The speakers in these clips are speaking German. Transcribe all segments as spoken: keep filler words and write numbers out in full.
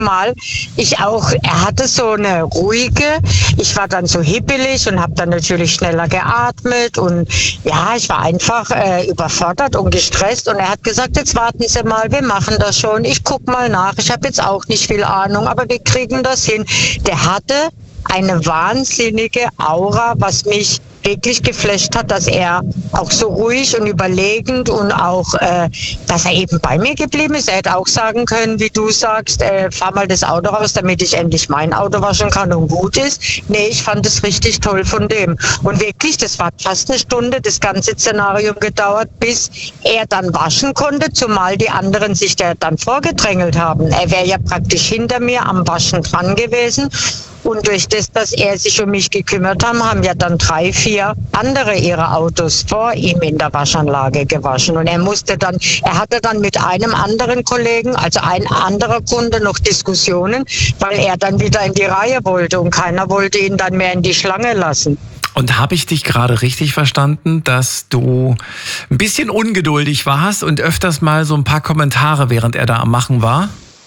Mal ich auch, er hatte so eine ruhige, ich war dann so hibbelig und habe dann natürlich schneller geatmet und ja, ich war einfach äh, überfordert und gestresst und er hat gesagt, jetzt warten Sie mal, wir machen das schon, ich guck mal nach, ich habe jetzt auch nicht viel Ahnung, aber wir kriegen das hin. Der hatte eine wahnsinnige Aura, was mich wirklich geflasht hat, dass er auch so ruhig und überlegend und auch, äh, dass er eben bei mir geblieben ist. Er hätte auch sagen können, wie du sagst, äh, fahr mal das Auto raus, damit ich endlich mein Auto waschen kann und gut ist. Nee, ich fand es richtig toll von dem. Und wirklich, das war fast eine Stunde, das ganze Szenario gedauert, bis er dann waschen konnte, zumal die anderen sich da dann vorgedrängelt haben. Er wäre ja praktisch hinter mir am Waschen dran gewesen. Und durch das, dass er sich um mich gekümmert hat, haben ja dann drei, vier andere ihre Autos vor ihm in der Waschanlage gewaschen. Und er musste dann, er hatte dann mit einem anderen Kollegen, also ein anderer Kunde, noch Diskussionen, weil er dann wieder in die Reihe wollte und keiner wollte ihn dann mehr in die Schlange lassen. Und habe ich dich gerade richtig verstanden, dass du ein bisschen ungeduldig warst und öfters mal so ein paar Kommentare, während er da am Machen war?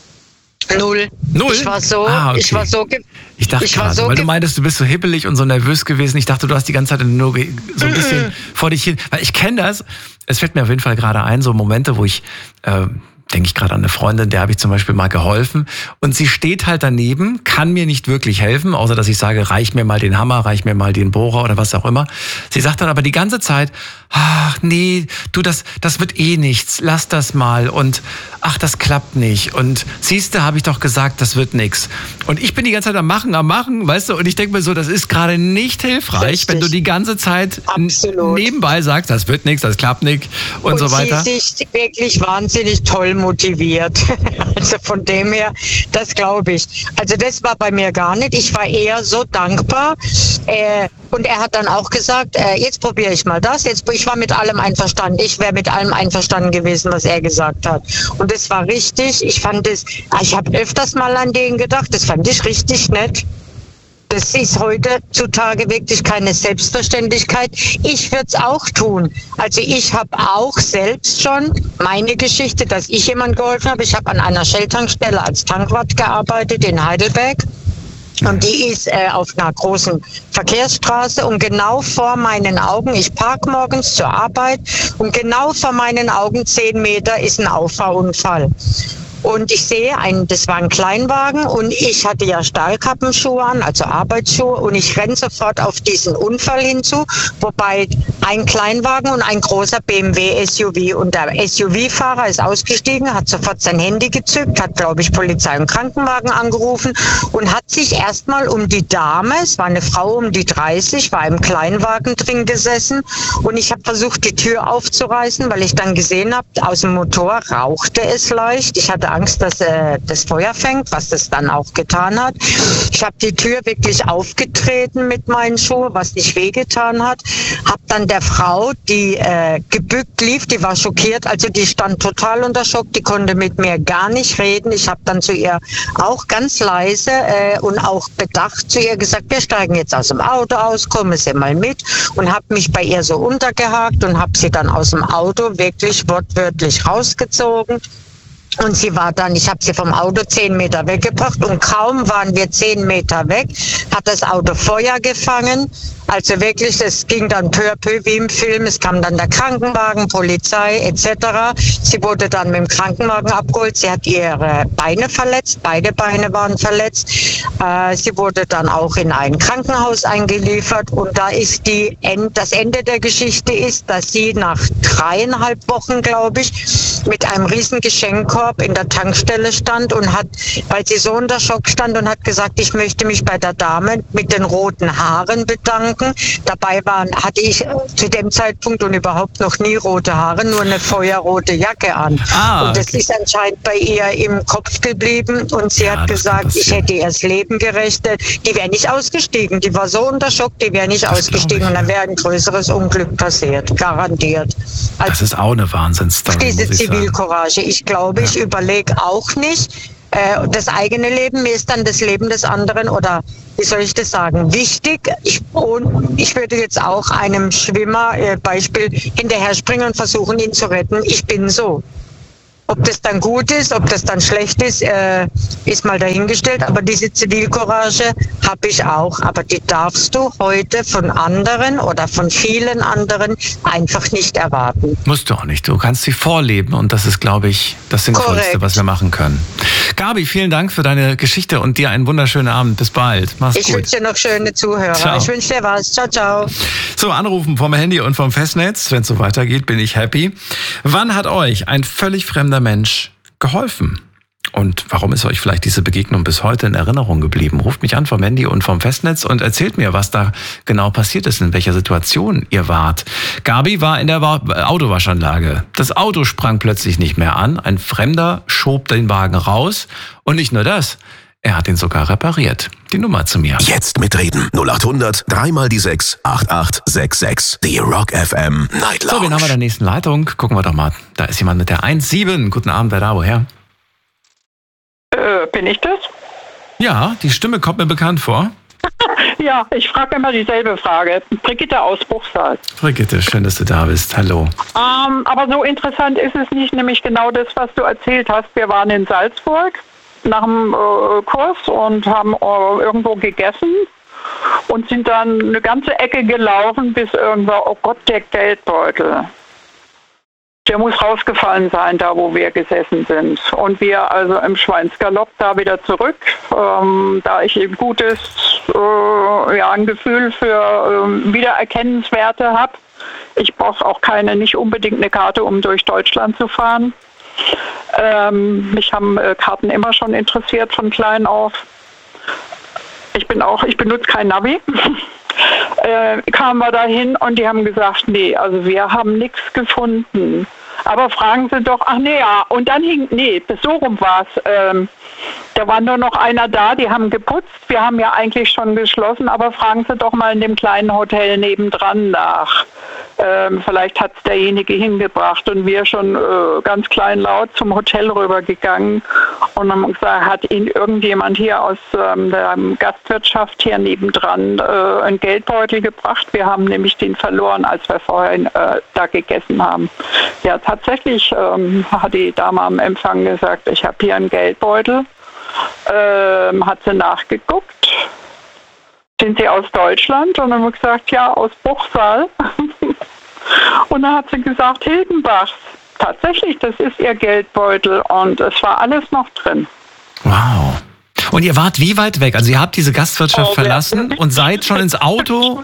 Null. Null? Ich war so, ah, okay. ich war so, ge- ich dachte ich gerade, war so weil du ge- meintest, du bist so hibbelig und so nervös gewesen. Ich dachte, du hast die ganze Zeit nur ge- so ein bisschen vor dich hin. Weil ich kenne das. Es fällt mir auf jeden Fall gerade ein, so Momente, wo ich, äh, denke ich gerade an eine Freundin, der habe ich zum Beispiel mal geholfen. Und sie steht halt daneben, kann mir nicht wirklich helfen, außer dass ich sage, reich mir mal den Hammer, reich mir mal den Bohrer oder was auch immer. Sie sagt dann aber die ganze Zeit, ach nee, du, das, das wird eh nichts, lass das mal und ach, das klappt nicht und siehste, habe ich doch gesagt, das wird nix. Und ich bin die ganze Zeit am Machen, am Machen, weißt du, und ich denke mir so, das ist gerade nicht hilfreich, Richtig. wenn du die ganze Zeit Absolut. nebenbei sagst, das wird nix, das klappt nicht und, und so weiter. sie sich wirklich wahnsinnig toll motiviert. Also von dem her, das glaube ich. Also das war bei mir gar nicht. Ich war eher so dankbar. Äh, und er hat dann auch gesagt, äh, jetzt probiere ich mal das. Jetzt, ich war mit allem einverstanden. Ich wäre mit allem einverstanden gewesen, was er gesagt hat. Und das war richtig. Ich fand es, ich habe öfters mal an den gedacht. Das fand ich richtig nett. Das ist heutzutage wirklich keine Selbstverständlichkeit. Ich würde es auch tun. Also ich habe auch selbst schon meine Geschichte, dass ich jemand geholfen habe. Ich habe an einer Shell-Tankstelle als Tankwart gearbeitet in Heidelberg. Und die ist äh, auf einer großen Verkehrsstraße und genau vor meinen Augen, ich park morgens zur Arbeit und genau vor meinen Augen zehn Meter ist ein Auffahrunfall. Und ich sehe, ein, das war ein Kleinwagen und ich hatte ja Stahlkappenschuhe an, also Arbeitsschuhe und ich renne sofort auf diesen Unfall hinzu, wobei ein Kleinwagen und ein großer B M W S U V und der S U V-Fahrer ist ausgestiegen, hat sofort sein Handy gezückt, hat, glaube ich, Polizei und Krankenwagen angerufen und hat sich erstmal um die Dame, es war eine Frau um die dreißig, war im Kleinwagen drin gesessen und ich habe versucht, die Tür aufzureißen, weil ich dann gesehen habe, aus dem Motor rauchte es leicht. Ich hatte Angst, dass äh, das Feuer fängt, was das dann auch getan hat. Ich habe die Tür wirklich aufgetreten mit meinen Schuhen, was nicht wehgetan hat. Habe dann der Frau, die äh, gebückt lief, die war schockiert, also die stand total unter Schock, die konnte mit mir gar nicht reden. Ich habe dann zu ihr auch ganz leise äh, und auch bedacht zu ihr gesagt, wir steigen jetzt aus dem Auto aus, kommen Sie mal mit und habe mich bei ihr so untergehakt und habe sie dann aus dem Auto wirklich wortwörtlich rausgezogen. Und sie war dann, ich habe sie vom Auto zehn Meter weggebracht und kaum waren wir zehn Meter weg, hat das Auto Feuer gefangen. Also wirklich, das ging dann peu à peu wie im Film. Es kam dann der Krankenwagen, Polizei et cetera. Sie wurde dann mit dem Krankenwagen abgeholt. Sie hat ihre Beine verletzt, beide Beine waren verletzt. Äh, sie wurde dann auch in ein Krankenhaus eingeliefert. Und da ist die End, das Ende der Geschichte ist, dass sie nach dreieinhalb Wochen, glaube ich, mit einem riesen Geschenkkorb in der Tankstelle stand und hat, weil sie so unter Schock stand und hat gesagt, ich möchte mich bei der Dame mit den roten Haaren bedanken. Dabei waren, hatte ich zu dem Zeitpunkt und überhaupt noch nie rote Haare, nur eine feuerrote Jacke an. Ah, und das okay. ist anscheinend bei ihr im Kopf geblieben und sie Ja, hat das kann gesagt, ich passieren. hätte ihr das Leben gerechnet. Die wäre nicht ausgestiegen. Die war so unter Schock, die wäre nicht Das ausgestiegen glaube ich, und dann ja. wäre ein größeres Unglück passiert. Garantiert. Also Das ist auch eine Wahnsinnsstory, diese muss ich sagen. Zivilcourage. Ich glaube, Ja. ich überlege auch nicht, äh, das eigene Leben, mir ist dann das Leben des anderen oder wie soll ich das sagen, wichtig. Ich, und ich würde jetzt auch einem Schwimmer, äh, Beispiel, hinterher springen und versuchen, ihn zu retten. Ich bin so. Ob das dann gut ist, ob das dann schlecht ist, äh, ist mal dahingestellt. Aber diese Zivilcourage habe ich auch. Aber die darfst du heute von anderen oder von vielen anderen einfach nicht erwarten. Musst du auch nicht. Du kannst sie vorleben und das ist, glaube ich, das Sinnvollste, Korrekt. Was wir machen können. Gabi, vielen Dank für deine Geschichte und dir einen wunderschönen Abend. Bis bald. Mach's ich gut. Ich wünsche dir noch schöne Zuhörer. Ciao. Ich wünsche dir was. Ciao, ciao. So, anrufen vom Handy und vom Festnetz. Wenn es so weitergeht, bin ich happy. Wann hat euch ein völlig fremder Mensch geholfen? Und warum ist euch vielleicht diese Begegnung bis heute in Erinnerung geblieben? Ruft mich an vom Handy und vom Festnetz und erzählt mir, was da genau passiert ist, in welcher Situation ihr wart. Gabi war in der Autowaschanlage. Das Auto sprang plötzlich nicht mehr an. Ein Fremder schob den Wagen raus. Und nicht nur das, er hat ihn sogar repariert. Die Nummer zu mir. Jetzt mitreden. null acht hundert, dreimal die sechs, acht acht sechs sechs. Die Rock F M Night Lounge. So, wen haben wir in der nächsten Leitung? Gucken wir doch mal. Da ist jemand mit der eins sieben. Guten Abend, wer da, woher? Äh, bin ich das? Ja, die Stimme kommt mir bekannt vor. Ja, ich frage immer dieselbe Frage. Brigitte aus Bruchsal. Brigitte, schön, dass du da bist. Hallo. Ähm, aber so interessant ist es nicht, nämlich genau das, was du erzählt hast. Wir waren in Salzburg nach dem äh, Kurs und haben äh, irgendwo gegessen und sind dann eine ganze Ecke gelaufen, bis irgendwo, oh Gott, der Geldbeutel. Der muss rausgefallen sein, da wo wir gesessen sind. Und wir also im Schweinsgalopp da wieder zurück, ähm, da ich ein gutes äh, ja, ein Gefühl für äh, Wiedererkennenswerte habe. Ich brauche auch keine, nicht unbedingt eine Karte, um durch Deutschland zu fahren. Ähm, mich haben äh, Karten immer schon interessiert von klein auf. Ich bin auch, ich benutze kein Navi. äh, kamen wir dahin und die haben gesagt, nee, also wir haben nichts gefunden. Aber fragen Sie doch, ach nee, ja, und dann hing, nee, so rum war es. Ähm, da war nur noch einer da, die haben geputzt. Wir haben ja eigentlich schon geschlossen, aber fragen Sie doch mal in dem kleinen Hotel nebendran nach. Ähm, vielleicht hat es derjenige hingebracht und wir schon äh, ganz kleinlaut zum Hotel rübergegangen und haben gesagt, hat Ihnen irgendjemand hier aus ähm, der Gastwirtschaft hier nebendran äh, einen Geldbeutel gebracht? Wir haben nämlich den verloren, als wir vorhin äh, da gegessen haben. Ja, tatsächlich ähm, hat die Dame am Empfang gesagt, ich habe hier einen Geldbeutel. Ähm, hat sie nachgeguckt. Sind Sie aus Deutschland? Und dann haben wir gesagt, ja, aus Bruchsal. Und dann hat sie gesagt, Hildenbachs. Tatsächlich, das ist ihr Geldbeutel und es war alles noch drin. Wow. Und ihr wart wie weit weg? Also ihr habt diese Gastwirtschaft oh, verlassen und seid schon ins Auto...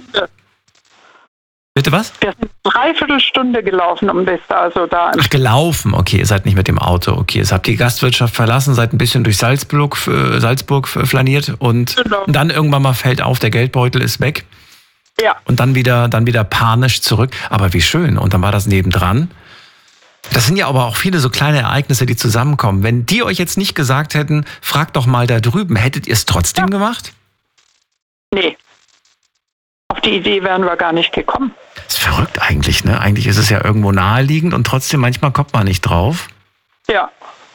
Bitte was? Wir sind dreiviertel Stunde gelaufen, um das da so da. Ach, gelaufen, okay, ihr seid nicht mit dem Auto, okay. Jetzt habt ihr die Gastwirtschaft verlassen, seid ein bisschen durch Salzburg, äh, Salzburg flaniert und genau. Dann irgendwann mal fällt auf, der Geldbeutel ist weg. Ja. Und dann wieder, dann wieder panisch zurück. Aber wie schön. Und dann war das nebendran. Das sind ja aber auch viele so kleine Ereignisse, die zusammenkommen. Wenn die euch jetzt nicht gesagt hätten, fragt doch mal da drüben, hättet ihr es trotzdem ja. gemacht? Nee. Auf die Idee wären wir gar nicht gekommen. Das ist verrückt eigentlich, ne? Eigentlich ist es ja irgendwo naheliegend und trotzdem manchmal kommt man nicht drauf. Ja.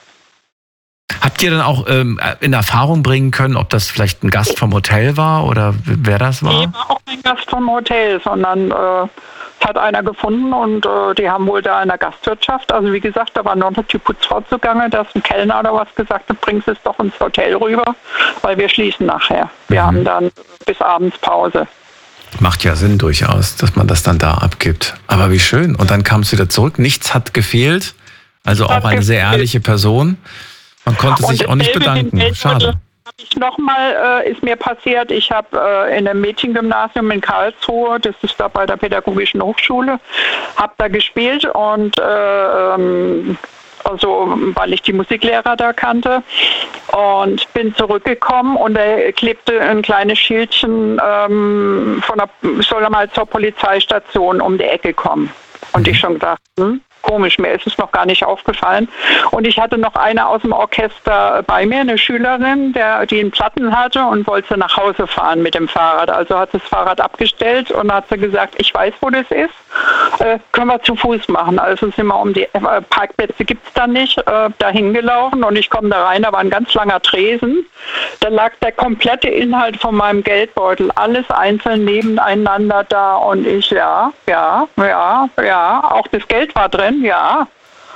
Habt ihr dann auch ähm, in Erfahrung bringen können, ob das vielleicht ein Gast vom Hotel war oder wer das war? Nee, war auch kein Gast vom Hotel, sondern äh, es hat einer gefunden und äh, die haben wohl da in der Gastwirtschaft, also wie gesagt, da war noch die Putzfrau zugange, da ist ein Kellner oder was gesagt, bringst es doch ins Hotel rüber, weil wir schließen nachher. Wir mhm. haben dann bis abends Pause. Macht ja Sinn durchaus, dass man das dann da abgibt. Aber wie schön. Und dann kam es wieder zurück. Nichts hat gefehlt. Also auch eine sehr ehrliche Person. Man konnte sich auch nicht bedanken. Schade. Ich nochmal äh, ist mir passiert, ich habe äh, in einem Mädchengymnasium in Karlsruhe, das ist da bei der Pädagogischen Hochschule, habe da gespielt und äh, ähm, also weil ich die Musiklehrer da kannte und bin zurückgekommen und da klebte ein kleines Schildchen ähm, von der, soll er mal zur Polizeistation um die Ecke kommen. Und ich schon gedacht, hm, komisch, mir ist es noch gar nicht aufgefallen. Und ich hatte noch eine aus dem Orchester bei mir, eine Schülerin, der, die einen Platten hatte und wollte nach Hause fahren mit dem Fahrrad. Also hat sie das Fahrrad abgestellt und hat sie gesagt, ich weiß, wo das ist, äh, können wir zu Fuß machen. Also sind wir um die äh, Parkplätze gibt es da nicht, äh, da hingelaufen und ich komme da rein, da war ein ganz langer Tresen. Da lag der komplette Inhalt von meinem Geldbeutel, alles einzeln nebeneinander da und ich, ja, ja, ja, ja, auch das Geld war drin, ja.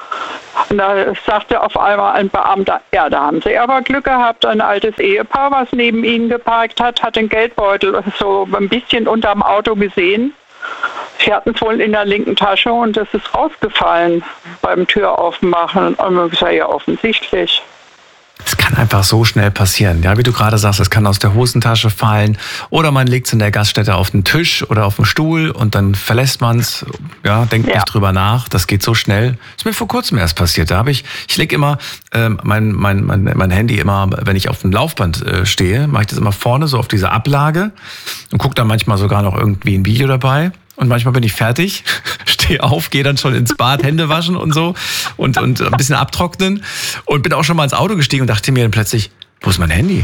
Und da sagte auf einmal ein Beamter, ja, da haben Sie aber Glück gehabt, ein altes Ehepaar, was neben Ihnen geparkt hat, hat den Geldbeutel so ein bisschen unterm Auto gesehen. Sie hatten es wohl in der linken Tasche und es ist rausgefallen beim Türaufmachen. Und man gesagt, ja, offensichtlich. Es kann einfach so schnell passieren. Ja, wie du gerade sagst, es kann aus der Hosentasche fallen oder man legt es in der Gaststätte auf den Tisch oder auf den Stuhl und dann verlässt man es, ja, denkt ja. nicht drüber nach. Das geht so schnell. Ist mir vor kurzem erst passiert. Da habe ich, ich lege immer ähm, mein, mein, mein, mein Handy immer, wenn ich auf dem Laufband äh, stehe, mache ich das immer vorne so auf diese Ablage und gucke dann manchmal sogar noch irgendwie ein Video dabei. Und manchmal bin ich fertig, stehe auf, gehe dann schon ins Bad, Hände waschen und so und, und ein bisschen abtrocknen und bin auch schon mal ins Auto gestiegen und dachte mir dann plötzlich, wo ist mein Handy?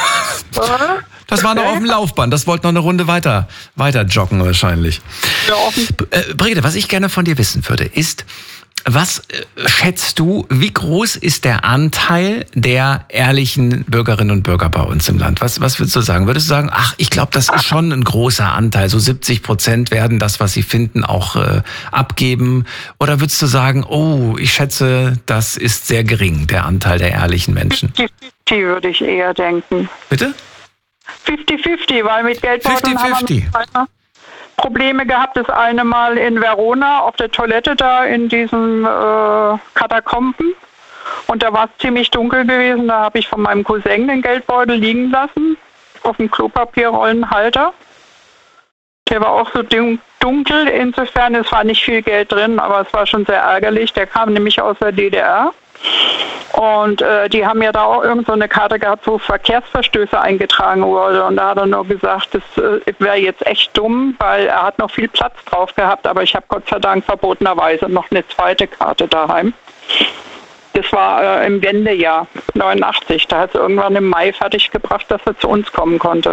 Das war noch auf dem Laufband, das wollte noch eine Runde weiter, weiter joggen wahrscheinlich. Äh, Brigitte, was ich gerne von dir wissen würde, ist, was äh, schätzt du, wie groß ist der Anteil der ehrlichen Bürgerinnen und Bürger bei uns im Land? Was, was würdest du sagen? Würdest du sagen, ach, ich glaube, das ist schon ein großer Anteil, so siebzig Prozent werden das, was sie finden, auch äh, abgeben? Oder würdest du sagen, oh, ich schätze, das ist sehr gering, der Anteil der ehrlichen Menschen? fünfzig fünfzig würde ich eher denken. Bitte? fünfzig fünfzig, weil mit Geldbeuteln fünfzig fünfzig. haben wir Probleme gehabt, das eine Mal in Verona auf der Toilette da in diesen äh, Katakomben. Und da war es ziemlich dunkel gewesen. Da habe ich von meinem Cousin den Geldbeutel liegen lassen auf dem Klopapierrollenhalter. Der war auch so dunkel. Insofern, es war nicht viel Geld drin, aber es war schon sehr ärgerlich. Der kam nämlich aus der D D R. Und äh, die haben ja da auch irgend so eine Karte gehabt, wo Verkehrsverstöße eingetragen wurde. Und da hat er nur gesagt, das äh, wäre jetzt echt dumm, weil er hat noch viel Platz drauf gehabt. Aber ich habe Gott sei Dank verbotenerweise noch eine zweite Karte daheim. Das war äh, im Wendejahr neunundachtzig. Da hat es irgendwann im Mai fertiggebracht, dass er zu uns kommen konnte.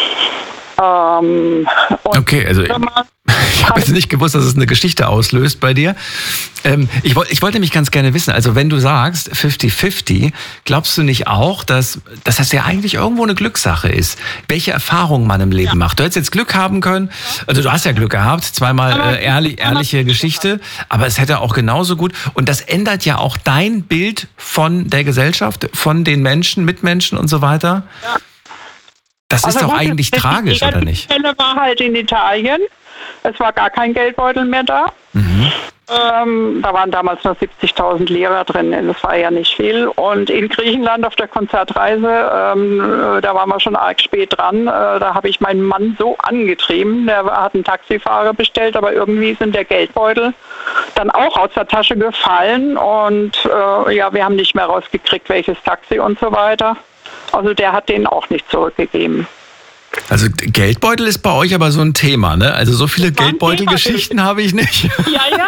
Ähm, okay, also ich, ich habe jetzt nicht gewusst, dass es eine Geschichte auslöst bei dir. Ähm, ich, ich wollte mich ganz gerne wissen, also wenn du sagst fünfzig fünfzig, glaubst du nicht auch, dass, dass das ja eigentlich irgendwo eine Glückssache ist? Welche Erfahrungen man im Leben ja. macht? Du hättest jetzt Glück haben können, also du hast ja Glück gehabt, zweimal äh, ehrlich, ehrliche Geschichte, aber es hätte auch genauso gut, und das ändert ja auch dein Bild von der Gesellschaft, von den Menschen, Mitmenschen und so weiter. Ja. Das ist also doch gut, eigentlich tragisch, oder nicht? Die Stelle war halt in Italien. Es war gar kein Geldbeutel mehr da. Mhm. Ähm, da waren damals noch siebzigtausend Lira drin. Das war ja nicht viel. Und in Griechenland auf der Konzertreise, ähm, da waren wir schon arg spät dran. Äh, da habe ich meinen Mann so angetrieben. Der hat einen Taxifahrer bestellt, aber irgendwie sind der Geldbeutel dann auch aus der Tasche gefallen. Und äh, ja, wir haben nicht mehr rausgekriegt, welches Taxi und so weiter. Also der hat den auch nicht zurückgegeben. Also Geldbeutel ist bei euch aber so ein Thema, ne? Also so viele Geldbeutelgeschichten habe ich nicht. Ja, ja.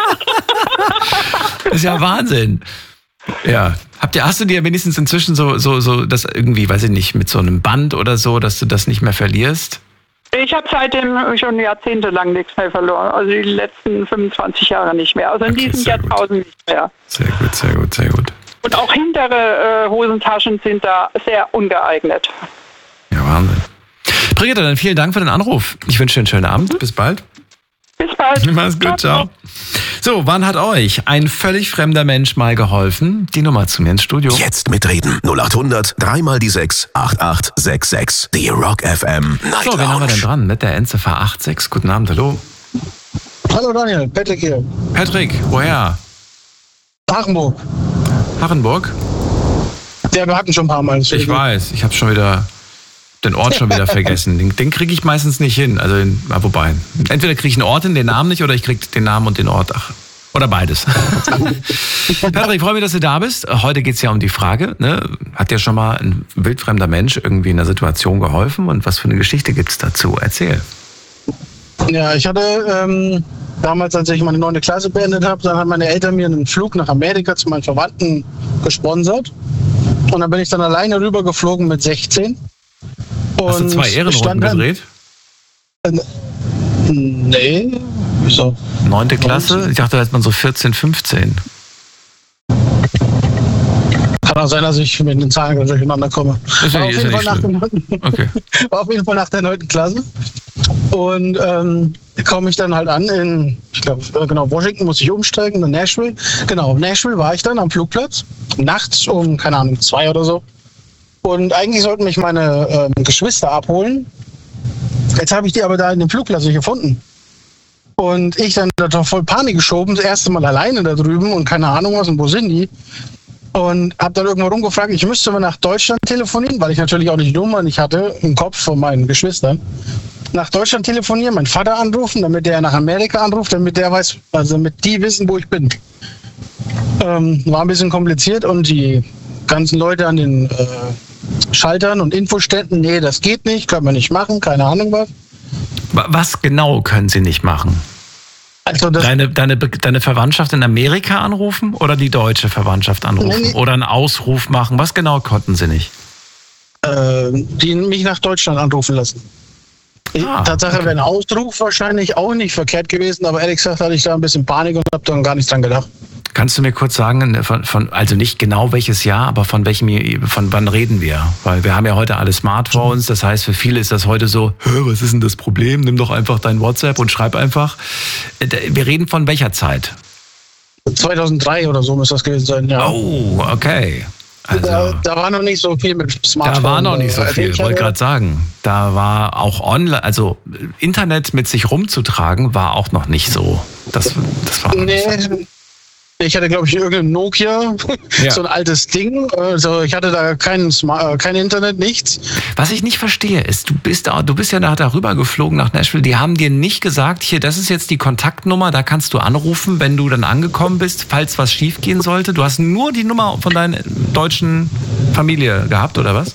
Das ist ja Wahnsinn. Ja. Habt ihr, hast du dir wenigstens inzwischen so, so, so das irgendwie, weiß ich nicht, mit so einem Band oder so, dass du das nicht mehr verlierst? Ich habe seitdem schon jahrzehntelang nichts mehr verloren. Also die letzten fünfundzwanzig Jahre nicht mehr. Also in okay, diesem Jahrtausend nicht mehr. Sehr gut, sehr gut, sehr gut. Und auch hintere äh, Hosentaschen sind da sehr ungeeignet. Ja, Wahnsinn. Brigitte, dann vielen Dank für den Anruf. Ich wünsche dir einen schönen Abend. Bis bald. Bis bald. Mach's gut, ciao. So, wann hat euch ein völlig fremder Mensch mal geholfen? Die Nummer zu mir ins Studio. Jetzt mitreden. null acht hundert, dreimal die sechs, acht acht sechs sechs. Die Rock F M Night So, wen haben wir denn dran? Mit der Endziffer acht sechs. Guten Abend, hallo. Hallo Daniel, Patrick hier. Patrick, woher? Hachenburg. Hachenburg? Ja, wir hatten schon ein paar Mal. Ich weiß, ich habe schon wieder den Ort schon wieder vergessen. Den, den kriege ich meistens nicht hin. Also, den, wobei, entweder kriege ich einen Ort hin, den Namen nicht, oder ich kriege den Namen und den Ort. Ach, oder beides. Patrick, ich freue mich, dass du da bist. Heute geht es ja um die Frage, ne? Hat dir schon mal ein wildfremder Mensch irgendwie in einer Situation geholfen? Und was für eine Geschichte gibt es dazu? Erzähl. Ja, ich hatte ähm, damals, als ich meine neunte Klasse beendet habe, dann haben meine Eltern mir einen Flug nach Amerika zu meinen Verwandten gesponsert. Und dann bin ich dann alleine rüber geflogen mit sechzehn. Hast du zwei Ehrenrunden gedreht? Äh, nee. Wieso? Neunte Klasse? Ich dachte, da ist man so vierzehn, fünfzehn. Kann auch sein, dass ich mit den Zahlen durcheinander komme. Ist ja, war, auf ist jeden ja Fall nach der, okay. war auf jeden Fall nach der neunten Klasse. Und ähm, komme ich dann halt an in, glaube, genau, Washington muss ich umsteigen, dann Nashville. Genau, Nashville war ich dann am Flugplatz, nachts um, keine Ahnung, zwei oder so. Und eigentlich sollten mich meine ähm, Geschwister abholen. Jetzt habe ich die aber da in dem Flugplatz nicht gefunden. Und ich dann da doch voll Panik geschoben, das erste Mal alleine da drüben und keine Ahnung was und wo sind die. Und habe dann irgendwo rumgefragt, ich müsste mal nach Deutschland telefonieren, weil ich natürlich auch nicht die Nummer nicht hatte im Kopf von meinen Geschwistern. Nach Deutschland telefonieren, meinen Vater anrufen, damit der nach Amerika anruft, damit der weiß, also damit die wissen, wo ich bin. Ähm, war ein bisschen kompliziert und die ganzen Leute an den äh, Schaltern und Infoständen, nee, das geht nicht, können wir nicht machen, keine Ahnung was. Was genau können Sie nicht machen? Also das Deine, deine, deine Verwandtschaft in Amerika anrufen oder die deutsche Verwandtschaft anrufen? Nee, nee. Oder einen Ausruf machen? Was genau konnten Sie nicht? äh, die mich nach Deutschland anrufen lassen. Ah, Tatsache okay. wäre ein Ausruf wahrscheinlich auch nicht verkehrt gewesen, aber ehrlich gesagt hatte ich da ein bisschen Panik und habe dann gar nicht dran gedacht. Kannst du mir kurz sagen, von, von, also nicht genau welches Jahr, aber von welchem, von wann reden wir? Weil wir haben ja heute alle Smartphones, das heißt für viele ist das heute so, was ist denn das Problem? Nimm doch einfach dein WhatsApp und schreib einfach. Wir reden von welcher Zeit? zweitausenddrei oder so muss das gewesen sein, ja. Oh, okay. Also, da, da war noch nicht so viel mit Smartphone. da war noch nicht so äh, viel, ich wollte gerade sagen. Da war auch online, also Internet mit sich rumzutragen, war auch noch nicht so. Das, das war noch nicht so. Nee, ich hatte, glaube ich, irgendein Nokia, Ja. so ein altes Ding. Also ich hatte da kein, Smart, kein Internet, nichts. Was ich nicht verstehe, ist, du bist, da, du bist ja da darüber geflogen nach Nashville. Die haben dir nicht gesagt, hier, das ist jetzt die Kontaktnummer, da kannst du anrufen, wenn du dann angekommen bist, falls was schiefgehen sollte. Du hast nur die Nummer von deiner deutschen Familie gehabt, oder was?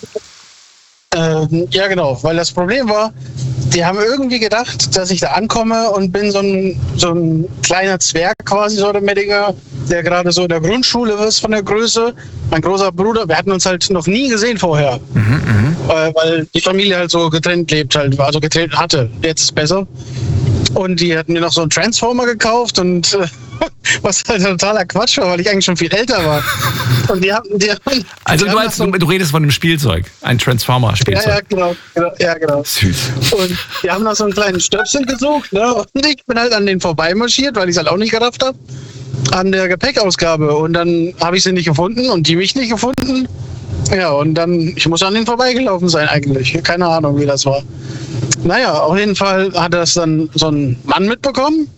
Ähm, ja, genau, weil das Problem war, die haben irgendwie gedacht, dass ich da ankomme und bin so ein, so ein kleiner Zwerg quasi, so der Medinger, der gerade so in der Grundschule ist von der Größe. Mein großer Bruder, wir hatten uns halt noch nie gesehen vorher, Mhm, weil, weil die Familie halt so getrennt lebt, halt, also getrennt hatte. Jetzt ist besser. Und die hatten mir noch so einen Transformer gekauft und äh, was halt totaler Quatsch war, weil ich eigentlich schon viel älter war. Und die haben, die haben, also die du, haben als, so, du, du redest von einem Spielzeug, ein ja, Transformer-Spielzeug. ja, genau, genau, ja, genau. Süß. Und die haben noch so einen kleinen Stöpsel gesucht, ne? Und ich bin halt an den vorbeimarschiert, weil ich es halt auch nicht gerafft habe, an der Gepäckausgabe. Und dann habe ich sie nicht gefunden und die mich nicht gefunden. Ja, und dann, ich muss an denen vorbeigelaufen sein eigentlich. Keine Ahnung, wie das war. Naja, auf jeden Fall hat das dann so ein Mann mitbekommen.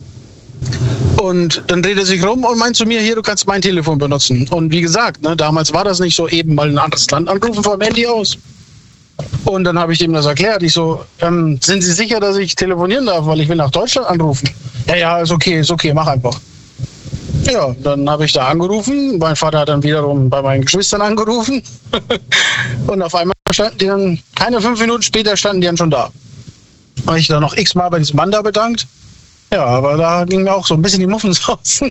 Und dann dreht er sich rum und meint zu mir, hier, du kannst mein Telefon benutzen. Und wie gesagt, ne, damals war das nicht so eben mal ein anderes Land anrufen vom Handy aus. Und dann habe ich ihm das erklärt. Ich so, ähm, sind Sie sicher, dass ich telefonieren darf, weil ich will nach Deutschland anrufen? Ja, ja, ist okay, ist okay, mach einfach. Ja, dann habe ich da angerufen. Mein Vater hat dann wiederum bei meinen Geschwistern angerufen. Und auf einmal standen die dann, keine fünf Minuten später standen die dann schon da. Habe ich dann noch x-mal bei diesem Mann da bedankt. Ja, aber da ging mir auch so ein bisschen die Muffen raus.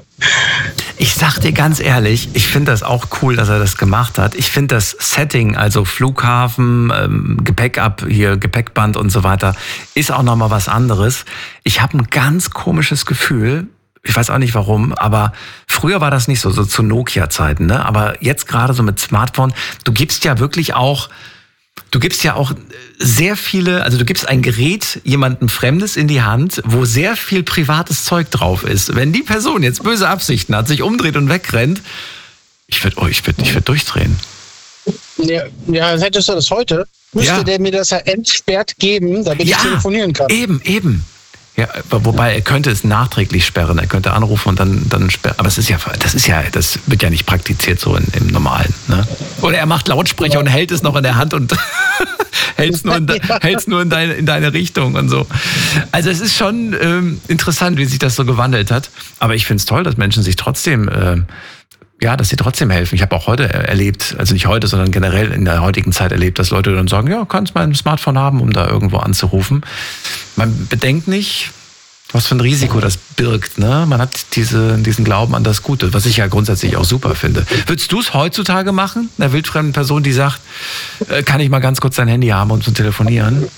Ich sag dir ganz ehrlich, ich finde das auch cool, dass er das gemacht hat. Ich finde das Setting, also Flughafen, ähm, Gepäck ab, hier Gepäckband und so weiter, ist auch nochmal was anderes. Ich habe ein ganz komisches Gefühl, ich weiß auch nicht warum, aber früher war das nicht so, so zu Nokia-Zeiten, ne? Aber jetzt gerade so mit Smartphone, du gibst ja wirklich auch, du gibst ja auch sehr viele, also du gibst ein Gerät jemandem Fremdes in die Hand, wo sehr viel privates Zeug drauf ist. Wenn die Person jetzt böse Absichten hat, sich umdreht und wegrennt, ich würde oh, ich würd, ich würd durchdrehen. Ja, ja, hättest du das heute, müsste Ja. der mir das ja entsperrt geben, damit ich telefonieren kann. Eben, eben. Ja, wobei er könnte es nachträglich sperren, er könnte anrufen und dann, dann sperren. Aber es ist ja, das ist ja, das wird ja nicht praktiziert so in, im Normalen. Ne? Oder er macht Lautsprecher ja. und hält es noch in der Hand und hält es nur, in, de, hält's nur in, deine, in deine Richtung und so. Also es ist schon ähm, interessant, wie sich das so gewandelt hat. Aber ich finde es toll, dass Menschen sich trotzdem, äh, ja, dass sie trotzdem helfen. Ich habe auch heute erlebt, also nicht heute, sondern generell in der heutigen Zeit erlebt, dass Leute dann sagen, ja, kannst mein Smartphone haben, um da irgendwo anzurufen. Man bedenkt nicht, was für ein Risiko das birgt. Ne? Man hat diese, diesen Glauben an das Gute, was ich ja grundsätzlich auch super finde. Würdest du es heutzutage machen, einer wildfremden Person, die sagt, äh, kann ich mal ganz kurz dein Handy haben, um zu telefonieren?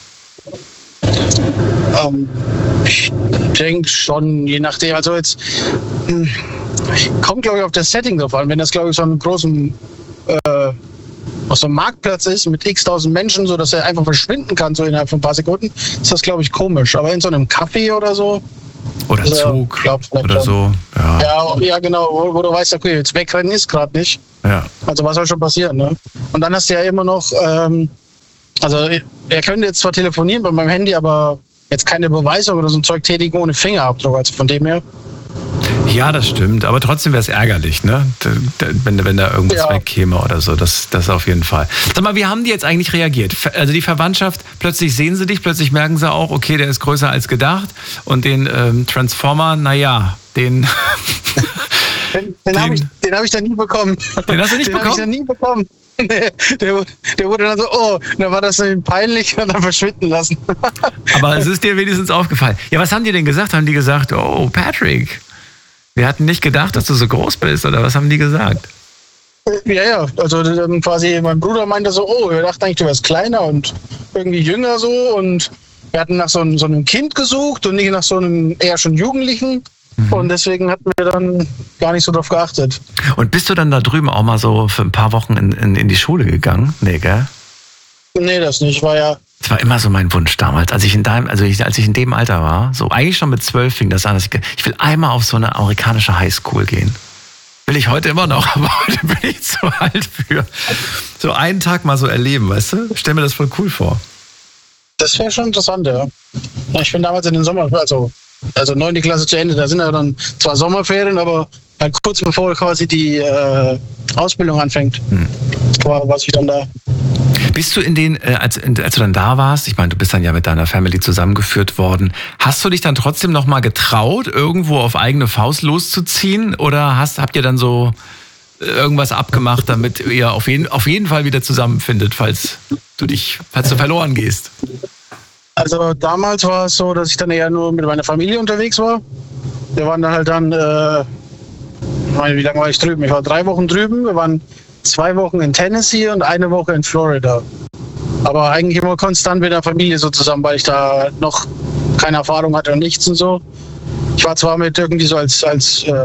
Ähm, ich denke schon, je nachdem. Also jetzt mh, kommt, glaube ich, auf das Setting drauf an. Wenn das, glaube ich, so einen großen äh, auf so einem Marktplatz ist mit x tausend Menschen, so dass er einfach verschwinden kann, so innerhalb von ein paar Sekunden, ist das, glaube ich, komisch. Aber in so einem Café oder so, Oder Also, Zug glaub, vielleicht oder schon. so. Ja. Ja, ja genau, wo, wo du weißt, okay, jetzt wegrennen ist gerade nicht. Ja. Also was soll schon passieren, ne? Und dann hast du ja immer noch, ähm, also er könnte jetzt zwar telefonieren bei meinem Handy, aber jetzt keine Beweise oder so ein Zeug tätigen ohne Fingerabdruck, also von dem her. Ja, das stimmt. Aber trotzdem wäre es ärgerlich, ne? Da- da- Wenn, wenn da irgendwas Ja. wegkäme oder so. Das, das auf jeden Fall. Sag mal, wie haben die jetzt eigentlich reagiert? Ver- Also die Verwandtschaft, plötzlich sehen sie dich, plötzlich merken sie auch, okay, der ist größer als gedacht. Und den ähm, Transformer, naja, den... Den, den habe ich, den hab ich dann nie bekommen. Den hast du nicht den hab bekommen? ich dann nie bekommen. Nee, der, der wurde dann so, oh, dann war das dann peinlich und dann verschwinden lassen. Aber es ist dir wenigstens aufgefallen. Ja, was haben die denn gesagt? Haben die gesagt, oh, Patrick, wir hatten nicht gedacht, dass du so groß bist? Oder was haben die gesagt? Ja, ja, also dann quasi mein Bruder meinte so, oh, wir dachten eigentlich, du wärst kleiner und irgendwie jünger so und wir hatten nach so einem, so einem Kind gesucht und nicht nach so einem eher schon Jugendlichen und deswegen hatten wir dann gar nicht so drauf geachtet. Und bist du dann da drüben auch mal so für ein paar Wochen in, in, in die Schule gegangen? Nee, gell? Nee, das nicht, war ja, Das war immer so mein Wunsch damals, als ich in deinem, also ich, als ich in dem Alter war, so eigentlich schon mit zwölf fing das an, dass ich, ge- ich will einmal auf so eine amerikanische Highschool gehen. Will ich heute immer noch, aber heute bin ich zu alt für. So einen Tag mal so erleben, weißt du? Stell mir das voll cool vor. das wäre schon interessant, ja. Ja, ich bin damals in den Sommer, also, also neunte Klasse zu Ende, da sind ja dann zwar Sommerferien, aber halt kurz bevor quasi die äh, Ausbildung anfängt, war, war ich dann da. Bist du in den, äh, als, in, als du dann da warst, ich meine, du bist dann ja mit deiner Family zusammengeführt worden, hast du dich dann trotzdem noch mal getraut, irgendwo auf eigene Faust loszuziehen? Oder hast, habt ihr dann so äh, irgendwas abgemacht, damit ihr auf jeden, auf jeden Fall wieder zusammenfindet, falls du dich, falls du verloren gehst? Also damals war es so, dass ich dann eher nur mit meiner Familie unterwegs war. Wir waren dann halt dann, äh, ich meine, wie lange war ich drüben? Ich war drei Wochen drüben, wir waren zwei Wochen in Tennessee und eine Woche in Florida. Aber eigentlich immer konstant mit der Familie so zusammen, weil ich da noch keine Erfahrung hatte und nichts und so. Ich war zwar mit irgendwie so als, als, äh,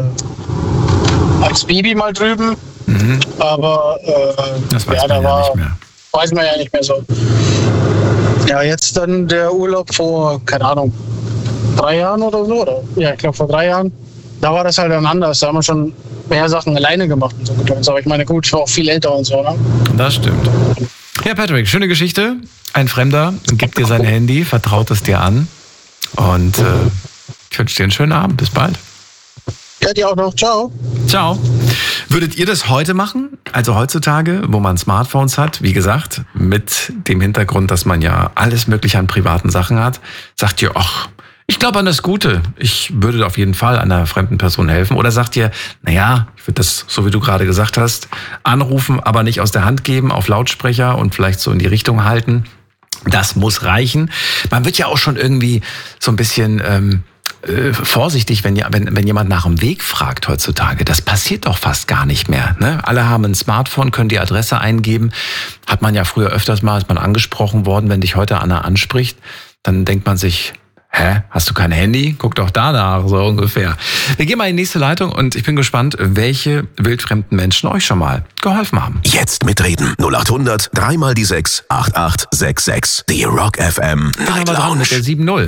als Baby mal drüben, Mhm. aber äh, Das weiß ja, da man ja war, nicht mehr. weiß man ja nicht mehr so. Ja, jetzt dann der Urlaub vor, keine Ahnung, drei Jahren oder so, oder? Ja, ich glaube vor drei Jahren. Da war das halt dann anders. Da haben wir schon mehr Sachen alleine gemacht und so gedöns. Aber ich meine, gut, ich war auch viel älter und so, ne? Das stimmt. Ja, Patrick, schöne Geschichte. Ein Fremder gibt dir sein Handy, vertraut es dir an. Und äh, ich wünsche dir einen schönen Abend. Bis bald. Ja, die auch noch. Ciao. Ciao. Würdet ihr das heute machen? Also heutzutage, wo man Smartphones hat, wie gesagt, mit dem Hintergrund, dass man ja alles Mögliche an privaten Sachen hat, sagt ihr, ach, ich glaube an das Gute. Ich würde auf jeden Fall einer fremden Person helfen. Oder sagt ihr, naja, ich würde das, so wie du gerade gesagt hast, anrufen, aber nicht aus der Hand geben, auf Lautsprecher und vielleicht so in die Richtung halten. Das muss reichen. Man wird ja auch schon irgendwie so ein bisschen ähm, äh, vorsichtig, wenn, ja, wenn, wenn jemand nach dem Weg fragt heutzutage. Das passiert doch fast gar nicht mehr. Ne? Alle haben ein Smartphone, können die Adresse eingeben. Hat man ja früher öfters mal, ist man angesprochen worden. Wenn dich heute einer anspricht, dann denkt man sich, hä, hast du kein Handy? Guck doch danach, so ungefähr. Wir gehen mal in die nächste Leitung und ich bin gespannt, welche wildfremden Menschen euch schon mal geholfen haben. Jetzt mitreden. null acht hundert, dreimal die sechs, acht acht sechs sechs. Die Rock F M Dann haben Night wir dran mit der Lounge. sieben null.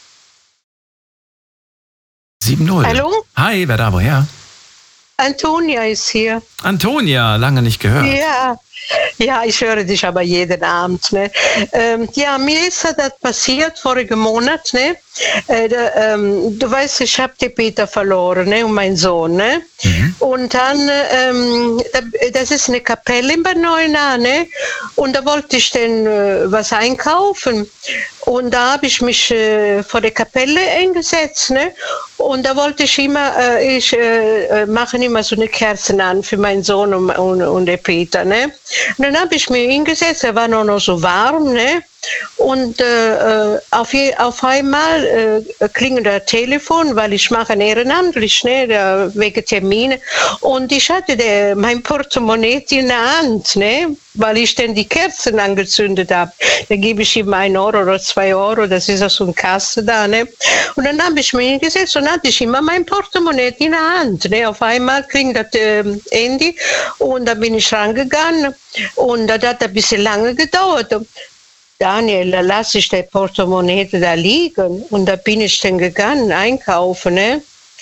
sieben null. Hallo? Hi, wer da, woher? Antonia ist hier. Antonia, lange nicht gehört. Ja, ja, ich höre dich aber jeden Abend. Ne? Ähm, ja, mir ist das passiert vorigen Monat. Ne? Äh, da, ähm, du weißt, ich habe den Peter verloren, ne? Und meinen Sohn. Ne? Mhm. Und dann, ähm, das ist eine Kapelle in Bad Neuenahr, ne? Und da wollte ich dann äh, was einkaufen. Und da habe ich mich äh, vor der Kapelle eingesetzt, ne? Und da wollte ich immer, äh, ich äh, mache immer so eine Kerzen an für meinen Sohn und, und, und den Peter, ne? Und dann habe ich mich hingesetzt, er war noch, noch so warm, ne? Und äh, auf, je, auf einmal äh, klingelt das Telefon, weil ich mache ehrenamtlich, ne, da, wegen Termine. Und ich hatte der, mein Portemonnaie in der Hand, ne, weil ich dann die Kerzen angezündet habe. Da gebe ich ihm ein Euro oder zwei Euro, das ist ja so eine Kasse da. Ne. Und dann habe ich mich hingesetzt und hatte ich immer mein Portemonnaie in der Hand. Ne. Auf einmal klingelt das äh, Handy und da bin ich rangegangen und das hat ein bisschen lange gedauert. Daniel, da lasse ich die Portemonnaie da liegen. Und da bin ich dann gegangen, einkaufen, ne?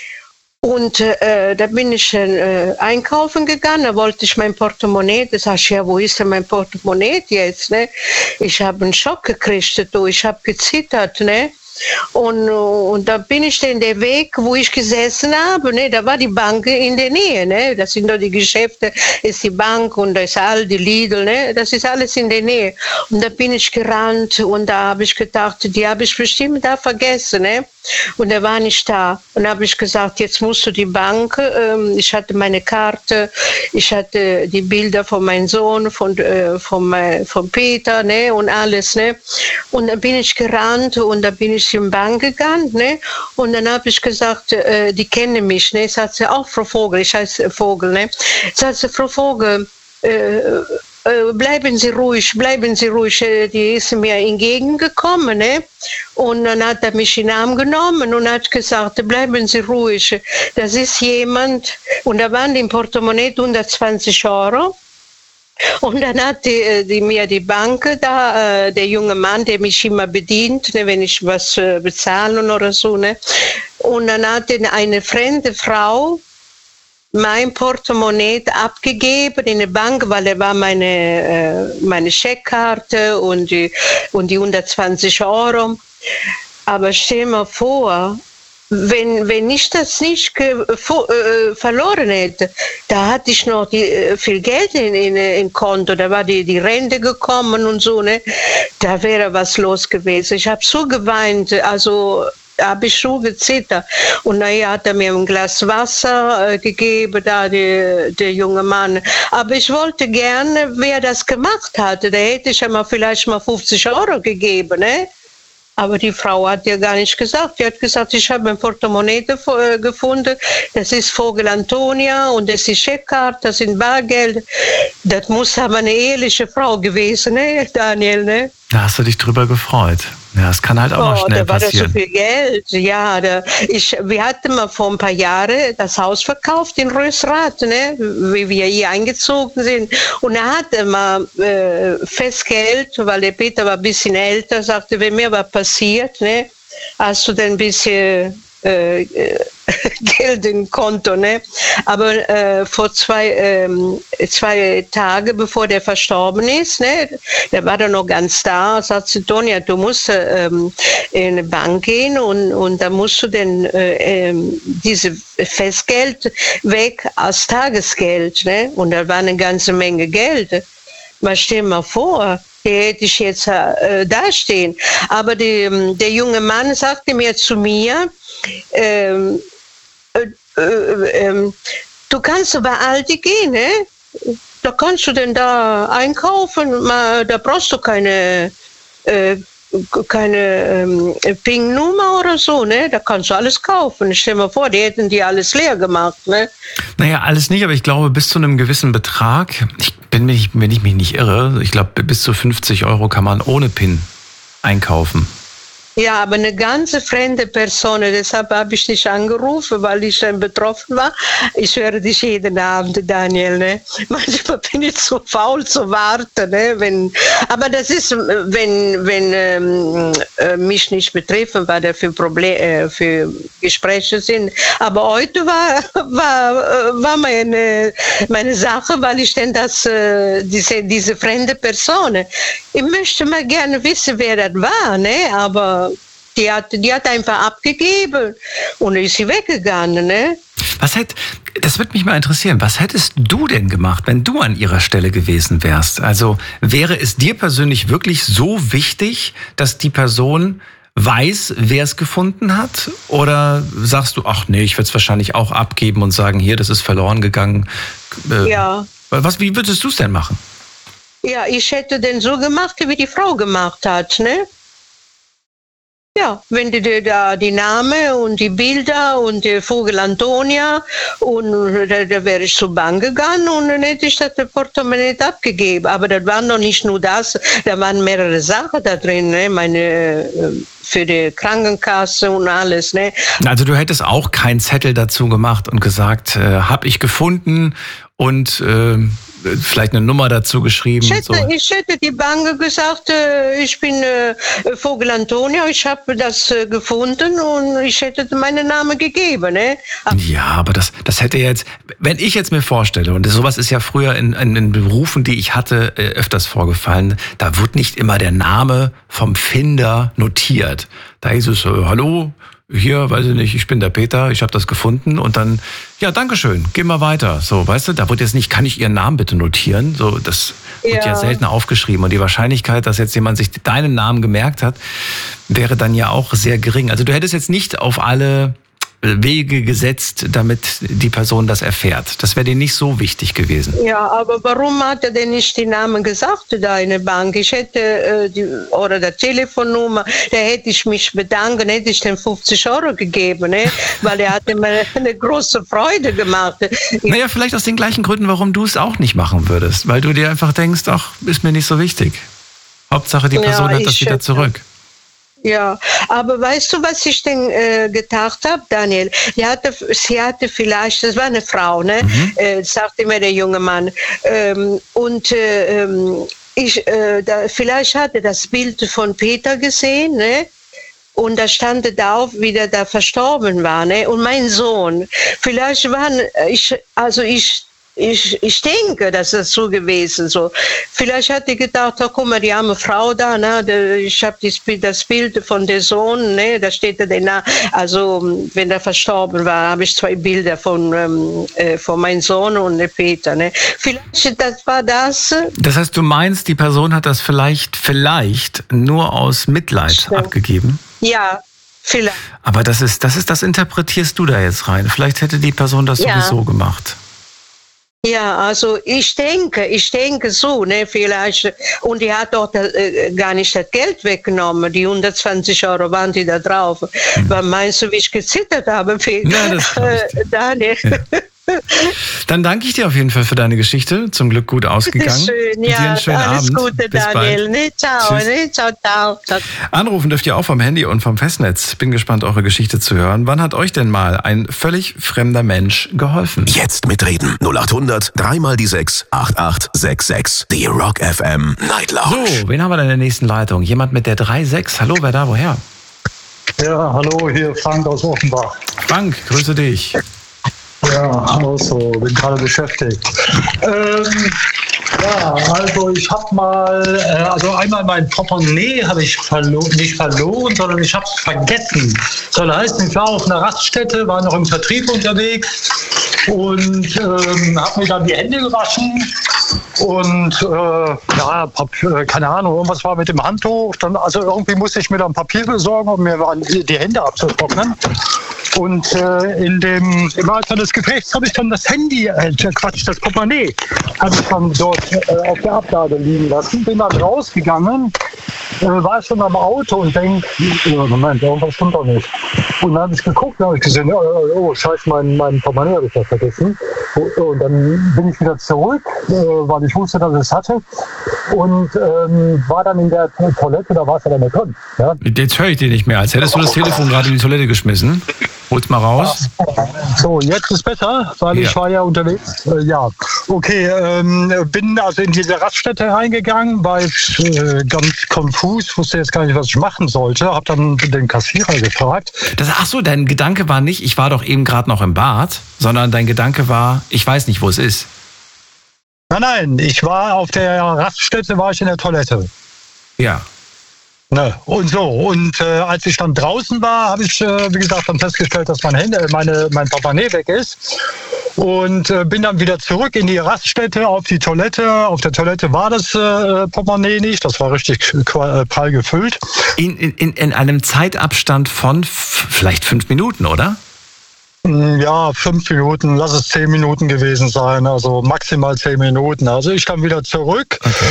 Und äh, da bin ich äh, einkaufen gegangen, da wollte ich mein Portemonnaie, da sag ich, ja, wo ist denn mein Portemonnaie jetzt, ne? Ich habe einen Schock gekriegt, du, ich habe gezittert, ne? Und, und da bin ich dann den Weg, wo ich gesessen habe, ne, da war die Bank in der Nähe, ne, das sind doch die Geschäfte, ist die Bank und da ist all die Lidl, ne, das ist alles in der Nähe. Und da bin ich gerannt und da habe ich gedacht, die habe ich bestimmt da vergessen, ne, und er war nicht da. Und da habe ich gesagt, jetzt musst du die Bank, ähm, ich hatte meine Karte, ich hatte die Bilder von meinem Sohn, von, äh, von, mein, von Peter, ne, und alles, ne, und dann bin ich gerannt und da bin ich in die Bank gegangen, ne? Und dann habe ich gesagt, äh, die kennen mich, ne? Sagt sie, auch Frau Vogel, ich heiße Vogel, ne? Sagt sie, Frau Vogel, äh, äh, bleiben Sie ruhig, bleiben Sie ruhig. Die ist mir entgegengekommen, ne? Und dann hat er mich in den Arm genommen und hat gesagt, bleiben Sie ruhig. Das ist jemand, und da waren im Portemonnaie hundertzwanzig Euro. Und dann hat die, die mir die Bank da, äh, der junge Mann, der mich immer bedient, ne, wenn ich was äh, bezahlen oder so, ne. Und dann hat eine fremde Frau mein Portemonnaie abgegeben in die Bank, weil er war meine, äh, meine Scheckkarte und die, und die hundertzwanzig Euro. Aber stell mir vor, Wenn, wenn ich das nicht ge- vo- äh, verloren hätte, da hatte ich noch die, äh, viel Geld in, in, in Konto, da war die, die Rente gekommen und so, ne? Da wäre was los gewesen. Ich habe so geweint, also habe ich so gezittert. Und naja, hat er mir ein Glas Wasser äh, gegeben, da die, der junge Mann. Aber ich wollte gerne, wer das gemacht hatte, da hätte ich ja mal vielleicht mal fünfzig Euro gegeben, ne? Aber die Frau hat ja gar nicht gesagt. Die hat gesagt, ich habe ein Portemonnaie gefunden. Das ist Vogel Antonia und das ist Scheckkarte, das sind Bargeld. Das muss aber eine ehrliche Frau gewesen, ne, Daniel, ne? Da hast du dich drüber gefreut. Ja, das kann halt auch oh, mal schnell da war passieren. Da so viel Geld. Ja, da, ich, wir hatten mal vor ein paar Jahren das Haus verkauft in Rösrath, ne, wie wir hier eingezogen sind. Und er hatte mal äh, Festgeld, weil der Peter war ein bisschen älter, sagte, wenn mir was passiert, ne, hast du denn ein bisschen äh, Geld im Konto, ne? Aber äh, vor zwei, ähm, zwei Tagen, bevor der verstorben ist, ne, der war da noch ganz da, sagt sie, Tonja, du musst ähm, in eine Bank gehen und, und da musst du denn äh, ähm, diese Festgeld weg als Tagesgeld, ne? Und da war eine ganze Menge Geld. Mal stell mal vor, hier hätte ich jetzt äh, dastehen. Aber die, der junge Mann sagte mir zu mir, ähm, äh, äh, äh, du kannst bei Aldi gehen, ne? Da kannst du denn da einkaufen, mal, da brauchst du keine, äh, keine ähm, Ping-Nummer oder so, ne? Da kannst du alles kaufen. Ich stell mir vor, die hätten die alles leer gemacht, ne? Naja, alles nicht, aber ich glaube, bis zu einem gewissen Betrag, ich bin mich, wenn ich mich nicht irre, ich glaube, bis zu fünfzig Euro kann man ohne PIN einkaufen. Ja, aber eine ganze fremde Person, deshalb habe ich dich angerufen, weil ich dann betroffen war. Ich höre dich jeden Abend, Daniel, ne? Manchmal bin ich so faul zu warten, ne? Wenn, aber das ist, wenn, wenn ähm, äh, mich nicht betreffen, was da für Probleme, äh, für Gespräche sind. Aber heute war, war, war meine, meine Sache, weil ich denn das, äh, diese, diese fremde Person, ich möchte mal gerne wissen, wer das war, ne? Aber Die hat, die hat einfach abgegeben und ist sie weggegangen, ne? Was hätt, das würde mich mal interessieren, was hättest du denn gemacht, wenn du an ihrer Stelle gewesen wärst? Also wäre es dir persönlich wirklich so wichtig, dass die Person weiß, wer es gefunden hat? Oder sagst du, ach nee, ich würde es wahrscheinlich auch abgeben und sagen, hier, das ist verloren gegangen? Äh, ja. Was, wie würdest du es denn machen? Ja, ich hätte denn so gemacht, wie die Frau gemacht hat, ne? Ja, wenn du dir da die Name und die Bilder und der Vogel Antonia und da, da wäre ich zur Bank gegangen und dann hätte ich das Portemonnaie abgegeben. Aber das war noch nicht nur das, da waren mehrere Sachen da drin, ne? Meine für die Krankenkasse und alles, ne? Also du hättest auch keinen Zettel dazu gemacht und gesagt, äh, hab ich gefunden und äh, vielleicht eine Nummer dazu geschrieben? Ich hätte, so. ich hätte die Bank gesagt, äh, ich bin äh, Vogel Antonia, ich habe das äh, gefunden und ich hätte meinen Namen gegeben. Ne? Aber ja, aber das, das hätte jetzt, wenn ich jetzt mir vorstelle, und sowas ist ja früher in, in, in Berufen, die ich hatte, äh, öfters vorgefallen, da wird nicht immer der Name vom Finder notiert. Da ist es, äh, hallo, hier, weiß ich nicht, ich bin der Peter, ich habe das gefunden und dann, ja, dankeschön, geh mal weiter. So, weißt du, da wird jetzt nicht, kann ich Ihren Namen bitte notieren? So, das wird ja, ja selten aufgeschrieben und die Wahrscheinlichkeit, dass jetzt jemand sich deinen Namen gemerkt hat, wäre dann ja auch sehr gering. Also du hättest jetzt nicht auf alle Wege gesetzt, damit die Person das erfährt. Das wäre dir nicht so wichtig gewesen. Ja, aber warum hat er denn nicht die Namen gesagt, deine Bank? Ich hätte, äh, die, oder der Telefonnummer, da hätte ich mich bedanken, hätte ich den fünfzig Euro gegeben, ne? Weil er hatte mir eine große Freude gemacht. Ich naja, vielleicht aus den gleichen Gründen, warum du es auch nicht machen würdest. Weil du dir einfach denkst, ach, ist mir nicht so wichtig. Hauptsache, die Person ja, hat das wieder zurück. Ja, aber weißt du, was ich denn äh, gedacht habe, Daniel? Die hatte, sie hatte vielleicht, das war eine Frau, ne? Mhm. Äh, sagte mir der junge Mann. Ähm, und äh, ich, äh, da, vielleicht hatte das Bild von Peter gesehen, ne? Und da stand da auch, wie der da verstorben war, ne? Und mein Sohn. Vielleicht waren, ich, also ich, Ich, ich denke, das ist so gewesen. So. Vielleicht hat die gedacht, oh, guck mal, die arme Frau da, ne? Ich habe das Bild von der Sohn, ne? Da steht er denn, also wenn er verstorben war, habe ich zwei Bilder von, ähm, von meinem Sohn und Peter. Ne? Vielleicht das war das. Das heißt, du meinst, die Person hat das vielleicht, vielleicht nur aus Mitleid Stimmt. abgegeben? Ja. Vielleicht. Aber das ist, das ist, das interpretierst du da jetzt rein. Vielleicht hätte die Person das ja. sowieso gemacht. Ja, also ich denke, ich denke so, ne, vielleicht, und die hat doch das, äh, gar nicht das Geld weggenommen, die hundertzwanzig Euro waren die da drauf. Mhm. Was meinst du, wie ich gezittert habe, Peter? Ja, das äh, Daniel. Ja. Dann danke ich dir auf jeden Fall für deine Geschichte. Zum Glück gut ausgegangen. Schön, ja. Dir einen schönen alles Abend. Gute, Bis Daniel. Ne, ciao, ne, ciao, ciao, ciao. Anrufen dürft ihr auch vom Handy und vom Festnetz. Bin gespannt, eure Geschichte zu hören. Wann hat euch denn mal ein völlig fremder Mensch geholfen? Jetzt mitreden. null acht hundert, dreimal die sechs, acht acht sechs sechs. Die Rock F M Night Lounge. So, wen haben wir denn in der nächsten Leitung? Jemand mit der drei sechs. Hallo, wer da, woher? Ja, hallo, hier Frank aus Offenbach. Frank, grüße dich. Ja, auch so, bin gerade beschäftigt. Ähm, ja, also ich habe mal, äh, also einmal mein Portemonnaie habe ich verlo- nicht verloren, sondern ich habe es vergessen. Soll heißen, ich war auf einer Raststätte, war noch im Vertrieb unterwegs und ähm, habe mir dann die Hände gewaschen und äh, ja, Papier, keine Ahnung, irgendwas war mit dem Handtuch. Dann, also irgendwie musste ich mir dann Papier besorgen, um mir die Hände abzutrocknen. Und äh, in dem, im Alter des Gefechts habe ich dann das Handy, äh, Quatsch, das Portemonnaie, habe ich dann dort äh, auf der Ablage liegen lassen. Bin dann rausgegangen, äh, war schon am Auto und denke, oh, Moment, irgendwas stimmt doch nicht. Und dann habe ich geguckt, dann habe ich gesehen, oh, oh scheiße, mein, mein Portemonnaie habe ich da vergessen. Und dann bin ich wieder zurück, äh, weil ich wusste, dass ich es hatte. Und ähm, war dann in der Toilette, da war es ja dann nicht drin. Ja? Jetzt höre ich dich nicht mehr, als hättest du das Telefon gerade in die Toilette geschmissen. Hol's mal raus. So, jetzt ist besser, weil ja. ich war ja unterwegs. Äh, ja, okay, ähm, bin also in diese Raststätte reingegangen, war jetzt äh, ganz konfus, wusste jetzt gar nicht, was ich machen sollte. Hab dann den Kassierer gefragt. Das, ach so, dein Gedanke war nicht, ich war doch eben gerade noch im Bad, sondern dein Gedanke war, ich weiß nicht, wo es ist. Nein, nein, ich war auf der Raststätte, war ich in der Toilette. Ja. Ne, und so, und äh, als ich dann draußen war, habe ich, äh, wie gesagt, dann festgestellt, dass mein, Hände, meine, mein Portemonnaie weg ist. Und äh, bin dann wieder zurück in die Raststätte, auf die Toilette. Auf der Toilette war das äh, Portemonnaie nicht, das war richtig äh, prall gefüllt. In, in, in einem Zeitabstand von f- vielleicht fünf Minuten, oder? Ja, fünf Minuten, lass es zehn Minuten gewesen sein, also maximal zehn Minuten. Also ich kam wieder zurück. Okay.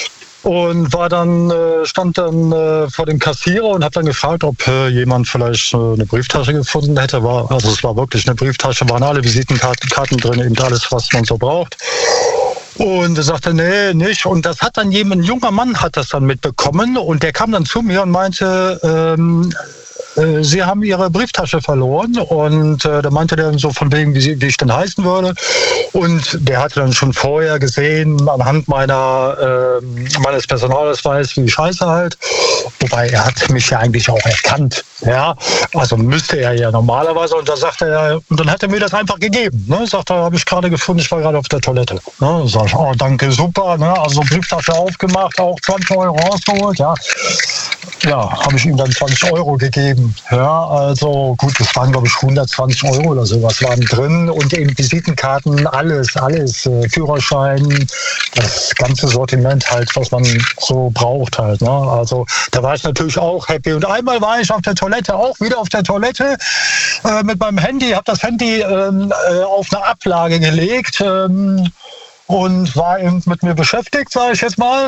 Und war dann, stand dann vor dem Kassierer und habe dann gefragt, ob jemand vielleicht eine Brieftasche gefunden hätte. War, also es war wirklich eine Brieftasche, waren alle Visitenkarten Karten drin, eben alles, was man so braucht. Und er sagte, nee, nicht. Und das hat dann jemand, ein junger Mann hat das dann mitbekommen und der kam dann zu mir und meinte, ähm, äh, Sie haben Ihre Brieftasche verloren. Und äh, da meinte der so von wegen, wie, wie ich denn heißen würde. Und der hatte dann schon vorher gesehen, anhand meiner, äh, meines Personalausweises, wie ich heiße halt. Wobei er hat mich ja eigentlich auch erkannt. Ja, also müsste er ja normalerweise. Und da sagte er, und dann hat er mir das einfach gegeben. Ne? Sagt er, habe ich gerade gefunden, ich war gerade auf der Toilette. Ne? Sag ich, oh, danke, super. Ne? Also Brieftasche aufgemacht, auch zwanzig Euro rausgeholt. Ja, ja, habe ich ihm dann zwanzig Euro gegeben. Ja, also gut, das waren glaube ich hundertzwanzig Euro oder sowas waren drin und eben Visitenkarten, alles, alles, äh, Führerschein, das ganze Sortiment halt, was man so braucht halt. Ne? Also da war ich natürlich auch happy. Und einmal war ich auf der Toilette, auch wieder auf der Toilette äh, mit meinem Handy, habe das Handy ähm, äh, auf eine Ablage gelegt. Ähm, und war eben mit mir beschäftigt, sage ich jetzt mal.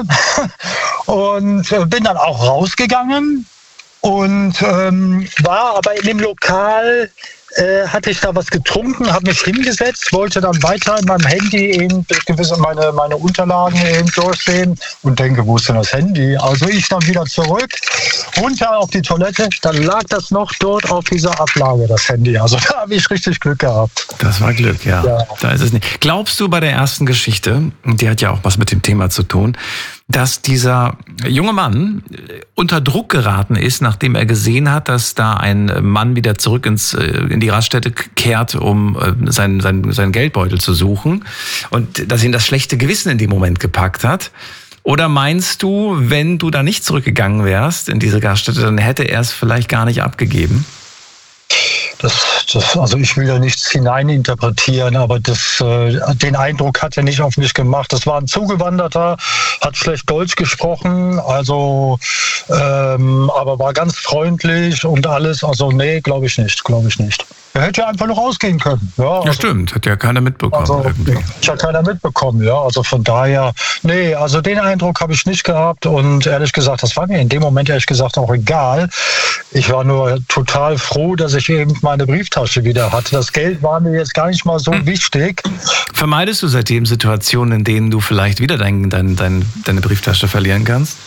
Und äh, bin dann auch rausgegangen und ähm, war aber in dem Lokal, äh, hatte ich da was getrunken, habe mich hingesetzt, wollte dann weiter in meinem Handy eben gewisse meine, meine Unterlagen eben durchsehen und denke, wo ist denn das Handy? Also ich dann wieder zurück, runter auf die Toilette, dann lag das noch dort auf dieser Ablage, das Handy. Also da habe ich richtig Glück gehabt. Das war Glück, ja. ja. Da ist es nicht. Glaubst du bei der ersten Geschichte, die hat ja auch was mit dem Thema zu tun, dass dieser junge Mann unter Druck geraten ist, nachdem er gesehen hat, dass da ein Mann wieder zurück ins, in die Raststätte kehrt, um seinen, seinen, seinen Geldbeutel zu suchen und dass ihn das schlechte Gewissen in dem Moment gepackt hat? Oder meinst du, wenn du da nicht zurückgegangen wärst in diese Gaststätte, dann hätte er es vielleicht gar nicht abgegeben? Das, das, also ich will ja nichts hineininterpretieren, aber das, äh, den Eindruck hat er nicht auf mich gemacht. Das war ein Zugewanderter, hat schlecht Deutsch gesprochen, also ähm, aber war ganz freundlich und alles. Also nee, glaube ich nicht, glaube ich nicht. Er hätte ja einfach noch rausgehen können. Ja, also, ja stimmt, hat ja keiner mitbekommen. Also, irgendwie. Hat ja keiner mitbekommen, ja. Also von daher, nee, also den Eindruck habe ich nicht gehabt und ehrlich gesagt, das war mir in dem Moment ehrlich gesagt auch egal. Ich war nur total froh, dass ich eben meine Brieftasche wieder hatte. Das Geld war mir jetzt gar nicht mal so hm. wichtig. Vermeidest du seitdem Situationen, in denen du vielleicht wieder dein, dein, dein, deine Brieftasche verlieren kannst?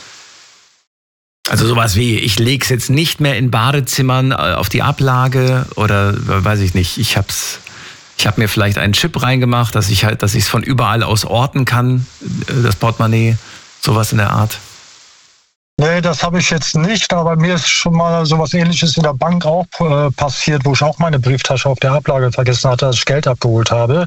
Also sowas wie, ich lege es jetzt nicht mehr in Badezimmern auf die Ablage oder weiß ich nicht, ich hab's, ich habe mir vielleicht einen Chip reingemacht, dass ich halt, dass ich es von überall aus orten kann, das Portemonnaie, sowas in der Art. Nee, das habe ich jetzt nicht, aber mir ist schon mal sowas Ähnliches in der Bank auch äh, passiert, wo ich auch meine Brieftasche auf der Ablage vergessen hatte, als ich Geld abgeholt habe.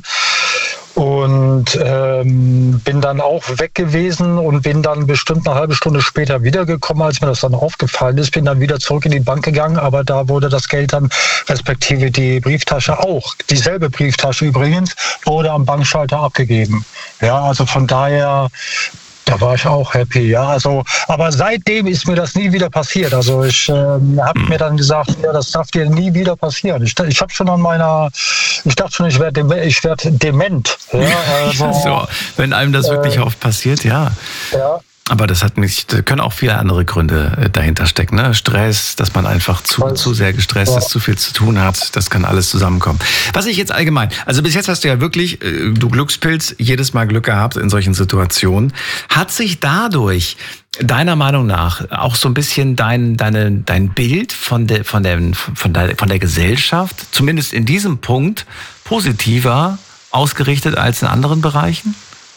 Und ähm, bin dann auch weg gewesen und bin dann bestimmt eine halbe Stunde später wiedergekommen, als mir das dann aufgefallen ist. Bin dann wieder zurück in die Bank gegangen, aber da wurde das Geld dann, respektive die Brieftasche auch, dieselbe Brieftasche übrigens, wurde am Bankschalter abgegeben. Ja, also von daher... Da war ich auch happy, ja. Also, aber seitdem ist mir das nie wieder passiert. Also ich ähm, habe mir dann gesagt, ja, das darf dir nie wieder passieren. Ich, ich habe schon an meiner, ich dachte schon, ich werde ich werd dement. Ja, also, so, wenn einem das wirklich äh, oft passiert, ja. Ja. Aber das hat nicht, da können auch viele andere Gründe dahinter stecken. Ne? Stress, dass man einfach zu, zu sehr gestresst ist, zu viel zu tun hat. Das kann alles zusammenkommen. Was ich jetzt allgemein, also bis jetzt hast du ja wirklich, du Glückspilz, jedes Mal Glück gehabt in solchen Situationen. Hat sich dadurch deiner Meinung nach auch so ein bisschen dein, deine, dein Bild von der, von der, von der, von der Gesellschaft, zumindest in diesem Punkt, positiver ausgerichtet als in anderen Bereichen?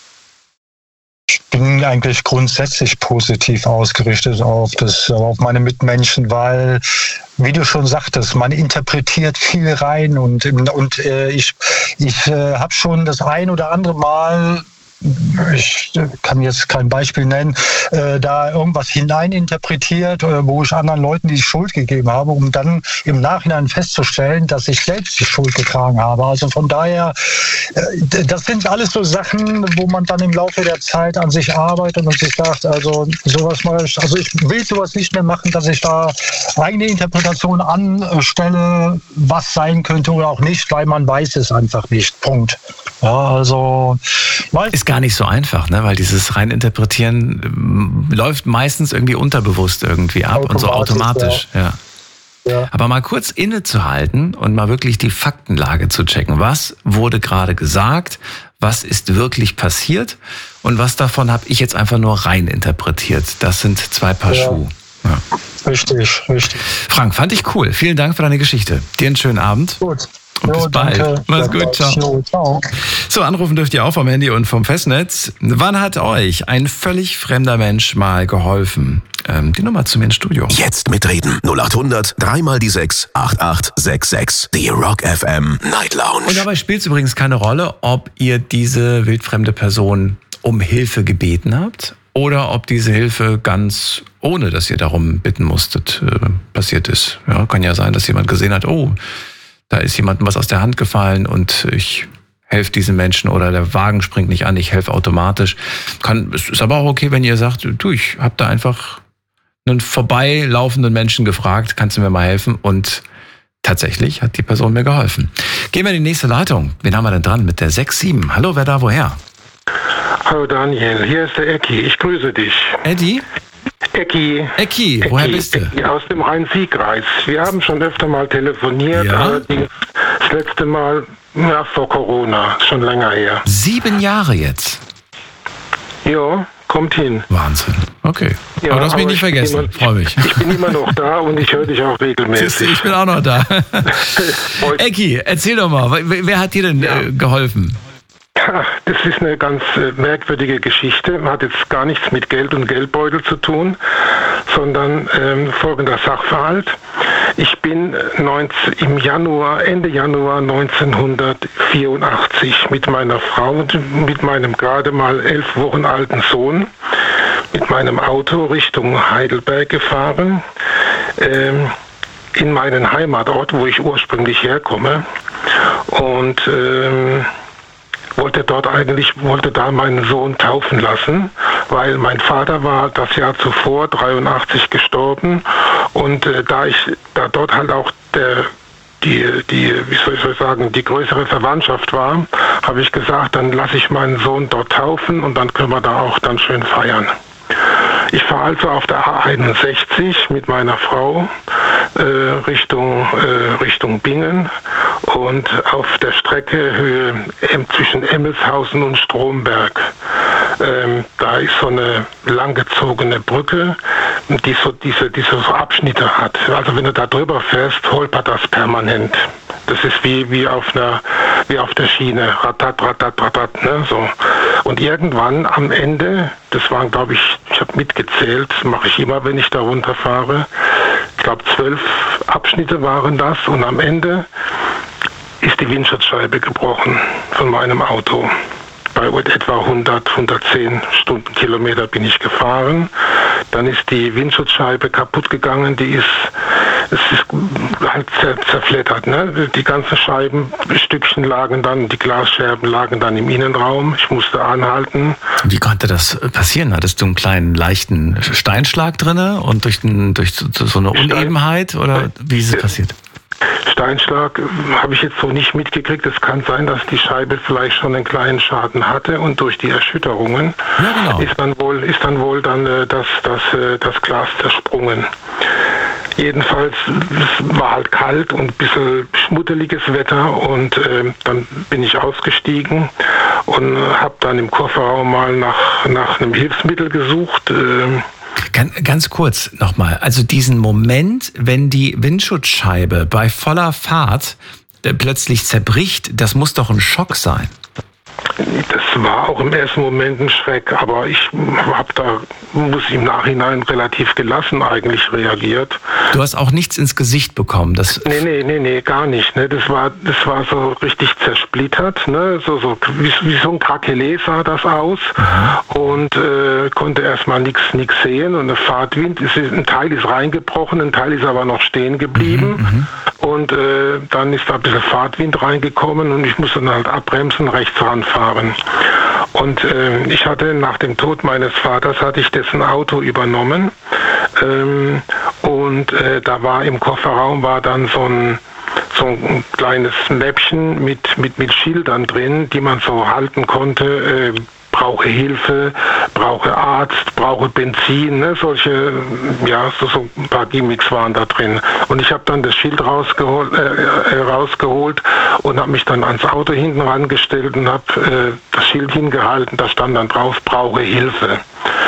Ich bin eigentlich grundsätzlich positiv ausgerichtet auf das, auf meine Mitmenschen, weil, wie du schon sagtest, man interpretiert viel rein und, und äh, ich, ich äh, habe schon das ein oder andere Mal, ich kann jetzt kein Beispiel nennen, äh, da irgendwas hineininterpretiert, äh, wo ich anderen Leuten die Schuld gegeben habe, um dann im Nachhinein festzustellen, dass ich selbst die Schuld getragen habe. Also von daher, äh, das sind alles so Sachen, wo man dann im Laufe der Zeit an sich arbeitet und sich sagt, also sowas mache ich, also ich will sowas nicht mehr machen, dass ich da eigene Interpretation anstelle, was sein könnte oder auch nicht, weil man weiß es einfach nicht. Punkt. Ja, also weiß ist gar nicht so einfach, ne? Weil dieses Reininterpretieren äh, läuft meistens irgendwie unterbewusst irgendwie ab und so automatisch. Ja. Ja. Aber mal kurz innezuhalten und mal wirklich die Faktenlage zu checken. Was wurde gerade gesagt? Was ist wirklich passiert? Und was davon habe ich jetzt einfach nur reininterpretiert? Das sind zwei Paar ja. Schuhe. Ja. Richtig, richtig. Frank, fand ich cool. Vielen Dank für deine Geschichte. Dir einen schönen Abend. Gut. Und bis Jo, bald. danke. Mach's Ja, gut. Ciao. jo, ciao. So, anrufen dürft ihr auch vom Handy und vom Festnetz. Wann hat euch ein völlig fremder Mensch mal geholfen? Ähm, die Nummer zu mir ins Studio. Jetzt mitreden. null acht hundert, dreimal die sechs, acht acht sechs sechs. Die Rock F M Night Lounge. Und dabei spielt es übrigens keine Rolle, ob ihr diese wildfremde Person um Hilfe gebeten habt oder ob diese Hilfe ganz ohne, dass ihr darum bitten musstet, äh, passiert ist. Ja, kann ja sein, dass jemand gesehen hat, oh, da ist jemandem was aus der Hand gefallen und ich helfe diesen Menschen oder der Wagen springt nicht an, ich helfe automatisch. Kann, es ist aber auch okay, wenn ihr sagt, du, ich habe da einfach einen vorbeilaufenden Menschen gefragt, kannst du mir mal helfen? Und tatsächlich hat die Person mir geholfen. Gehen wir in die nächste Leitung. Wen haben wir denn dran mit der sechs sieben? Hallo, wer da, woher? Hallo Daniel, hier ist der Ecki, ich grüße dich. Eddie? Ecki. Ecki, woher bist du? Ecki aus dem Rhein-Sieg-Kreis. Wir haben schon öfter mal telefoniert, Ja? allerdings das letzte Mal ja, vor Corona, schon länger her. Sieben Jahre jetzt. Ja, kommt hin. Wahnsinn. Okay. Ja, aber du hast mich aber nicht ich bin vergessen. immer- Freue mich. Ich bin immer noch da und ich höre dich auch Siehst du, regelmäßig. ich bin auch noch da. Freut- Ecki, erzähl doch mal, wer wer hat dir denn Ja. äh, geholfen? Ja, das ist eine ganz äh, merkwürdige Geschichte. Hat jetzt gar nichts mit Geld und Geldbeutel zu tun, sondern ähm, folgender Sachverhalt. Ich bin neunzehn, im Januar, Ende Januar neunzehnhundertvierundachtzig mit meiner Frau und mit meinem gerade mal elf Wochen alten Sohn mit meinem Auto Richtung Heidelberg gefahren, ähm, in meinen Heimatort, wo ich ursprünglich herkomme. Und ähm, wollte dort eigentlich, wollte da meinen Sohn taufen lassen, weil mein Vater war das Jahr zuvor, dreiundachtzig, gestorben. Und äh, da ich, da dort halt auch der, die, die, wie soll ich sagen, die größere Verwandtschaft war, habe ich gesagt, dann lasse ich meinen Sohn dort taufen und dann können wir da auch dann schön feiern. Ich fahre also auf der A einundsechzig mit meiner Frau äh, Richtung, äh, Richtung Bingen und auf der Strecke Höhe em, zwischen Emmelshausen und Stromberg. Ähm, da ist so eine langgezogene Brücke, die so diese, diese so Abschnitte hat. Also wenn du da drüber fährst, holpert das permanent. Das ist wie, wie auf einer, wie auf der Schiene. Ratat, ratat, ratat, ne, so. Und irgendwann am Ende, das waren, glaube ich, ich habe mitgezählt, mache ich immer, wenn ich da runterfahre. Ich glaube, zwölf Abschnitte waren das und am Ende ist die Windschutzscheibe gebrochen von meinem Auto. Bei etwa hundert, hundertzehn Stundenkilometer bin ich gefahren. Dann ist die Windschutzscheibe kaputt gegangen. Die ist, es ist halt zer, zerfleddert. Ne? Die ganzen Scheibenstückchen lagen dann, die Glasscherben lagen dann im Innenraum. Ich musste anhalten. Wie konnte das passieren? Hattest du einen kleinen leichten Steinschlag drinne und durch, den, durch so, so eine Unebenheit oder wie ist es passiert? Steinschlag habe ich jetzt so nicht mitgekriegt. Es kann sein, dass die Scheibe vielleicht schon einen kleinen Schaden hatte und durch die Erschütterungen Ja, genau. ist dann wohl, ist dann wohl dann äh, das, das, äh, das Glas zersprungen. Jedenfalls, es war halt kalt und ein bisschen schmuddeliges Wetter und äh, dann bin ich ausgestiegen und habe dann im Kofferraum mal nach, nach einem Hilfsmittel gesucht. Äh, Ganz, ganz kurz nochmal, also diesen Moment, wenn die Windschutzscheibe bei voller Fahrt äh, plötzlich zerbricht, das muss doch ein Schock sein. Das war auch im ersten Moment ein Schreck, aber ich habe da, muss im Nachhinein relativ gelassen eigentlich reagiert. Du hast auch nichts ins Gesicht bekommen. Das Nee, nee, nee, nee, gar nicht. Ne? Das war, das war so richtig zersplittert, ne? so, so, wie, wie so ein Krakelé sah das aus und äh, konnte erstmal nichts nix sehen und der Fahrtwind, ist, ein Teil ist reingebrochen, ein Teil ist aber noch stehen geblieben mhm, und äh, dann ist da ein bisschen Fahrtwind reingekommen und ich musste dann halt abbremsen, rechts ranfahren. Und äh, ich hatte nach dem Tod meines Vaters, hatte ich dessen Auto übernommen ähm, und äh, da war im Kofferraum war dann so ein, so ein kleines Mäppchen mit, mit, mit Schildern drin, die man so halten konnte, äh, brauche Hilfe, brauche Arzt, brauche Benzin, ne? Solche, ja, so, so ein paar Gimmicks waren da drin. Und ich habe dann das Schild rausgeholt, äh, rausgeholt und habe mich dann ans Auto hinten rangestellt und habe äh, das Schild hingehalten, da stand dann drauf, brauche Hilfe.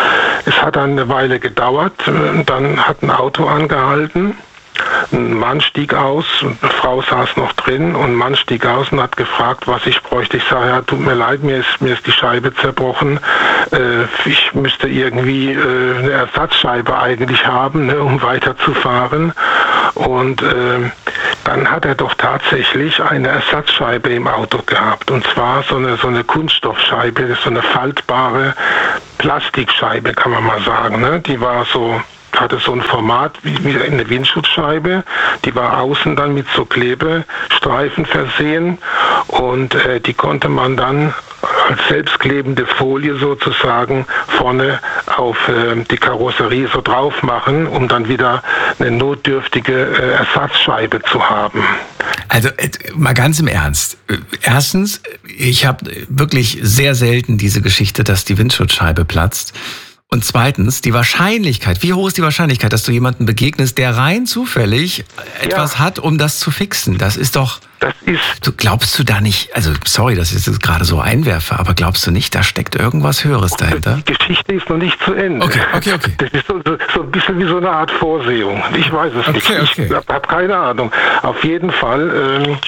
es hat dann eine Weile gedauert, dann hat ein Auto angehalten. Ein Mann stieg aus, eine Frau saß noch drin und ein Mann stieg aus und hat gefragt, was ich bräuchte. Ich sage, ja, tut mir leid, mir ist, mir ist die Scheibe zerbrochen. Äh, ich müsste irgendwie äh, eine Ersatzscheibe eigentlich haben, ne, um weiterzufahren. Und äh, dann hat er doch tatsächlich eine Ersatzscheibe im Auto gehabt. Und zwar so eine, so eine Kunststoffscheibe, so eine faltbare Plastikscheibe, kann man mal sagen. Ne? Die war so... hatte so ein Format wie, wie eine Windschutzscheibe, die war außen dann mit so Klebestreifen versehen und äh, die konnte man dann als selbstklebende Folie sozusagen vorne auf äh, die Karosserie so drauf machen, um dann wieder eine notdürftige äh, Ersatzscheibe zu haben. Also äh, mal ganz im Ernst. Erstens, ich habe wirklich sehr selten diese Geschichte, dass die Windschutzscheibe platzt. Und zweitens, die Wahrscheinlichkeit, wie hoch ist die Wahrscheinlichkeit, dass du jemanden begegnest, der rein zufällig etwas ja. hat, um das zu fixen? Das ist doch... Das ist... Du glaubst du da nicht, also sorry, dass ich das gerade so einwerfe, aber glaubst du nicht, da steckt irgendwas Höheres dahinter? Die Geschichte ist noch nicht zu Ende. Okay, okay, okay. Das ist so, so, so ein bisschen wie so eine Art Vorsehung. Ich weiß es okay, nicht. Okay. Ich habe keine Ahnung. Auf jeden Fall... Ähm,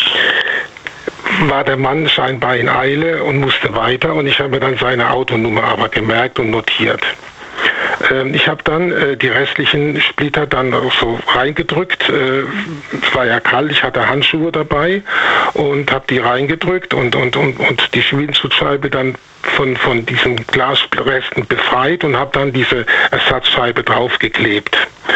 war der Mann scheinbar in Eile und musste weiter und ich habe dann seine Autonummer aber gemerkt und notiert. Ähm, ich habe dann äh, die restlichen Splitter dann auch so reingedrückt. Äh, es war ja kalt, ich hatte Handschuhe dabei und habe die reingedrückt und, und, und, und die Windschutzscheibe dann von, von diesen Glasresten befreit und habe dann diese Ersatzscheibe draufgeklebt.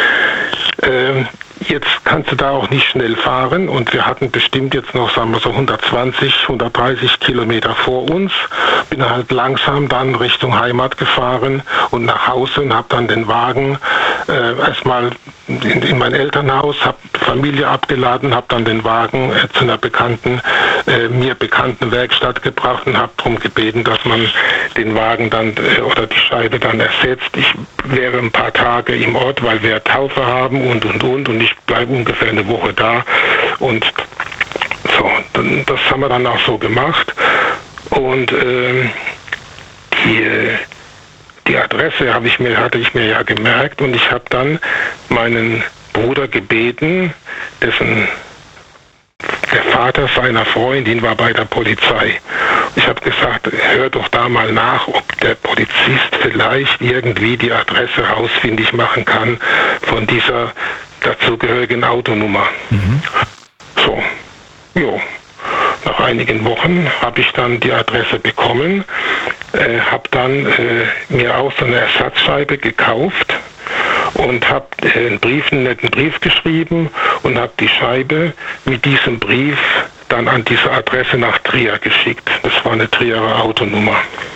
Ähm, Jetzt kannst du da auch nicht schnell fahren und wir hatten bestimmt jetzt noch, sagen wir so hundertzwanzig, hundertdreißig Kilometer vor uns. Bin halt langsam dann Richtung Heimat gefahren und nach Hause und habe dann den Wagen äh, erstmal in, in mein Elternhaus, habe Familie abgeladen, habe dann den Wagen äh, zu einer bekannten, äh, mir bekannten Werkstatt gebracht und habe darum gebeten, dass man den Wagen dann äh, oder die Scheibe dann ersetzt. Ich wäre ein paar Tage im Ort, weil wir Taufe haben und und und und ich bleibe ungefähr eine Woche da und so, das haben wir dann auch so gemacht und äh, die, die Adresse habe ich mir, hatte ich mir ja gemerkt und ich habe dann meinen Bruder gebeten, dessen der Vater seiner Freundin war bei der Polizei. Ich habe gesagt, hör doch da mal nach, ob der Polizist vielleicht irgendwie die Adresse ausfindig machen kann von dieser dazugehörigen Autonummer. Mhm. So, jo. Nach einigen Wochen habe ich dann die Adresse bekommen, äh, habe dann äh, mir auch so eine Ersatzscheibe gekauft und habe äh, einen Brief, einen netten Brief geschrieben und habe die Scheibe mit diesem Brief dann an diese Adresse nach Trier geschickt. Das war eine Trierer Autonummer.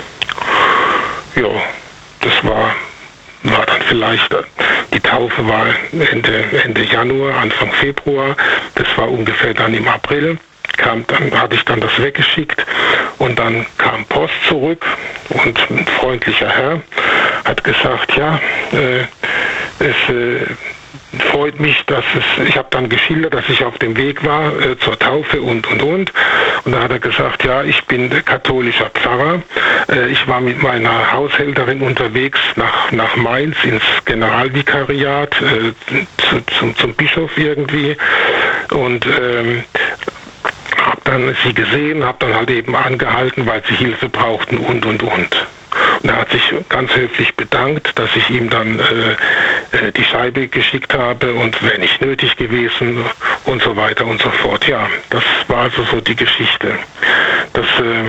Ja, das war, war dann vielleicht, die Taufe war Ende, Ende Januar, Anfang Februar. Das war ungefähr dann im April. Kam, dann hatte ich dann das weggeschickt und dann kam Post zurück und ein freundlicher Herr hat gesagt, ja, äh, es äh, freut mich, dass es, ich habe dann geschildert, dass ich auf dem Weg war äh, zur Taufe und und und und da hat er gesagt, ja, ich bin katholischer Pfarrer, äh, ich war mit meiner Haushälterin unterwegs nach, nach Mainz ins Generalvikariat, äh, zu, zum, zum Bischof irgendwie und ähm, habe dann sie gesehen, habe dann halt eben angehalten, weil sie Hilfe brauchten und und und. Und er hat sich ganz höflich bedankt, dass ich ihm dann äh, die Scheibe geschickt habe und wäre nicht nötig gewesen und so weiter und so fort. Ja, das war also so die Geschichte. Das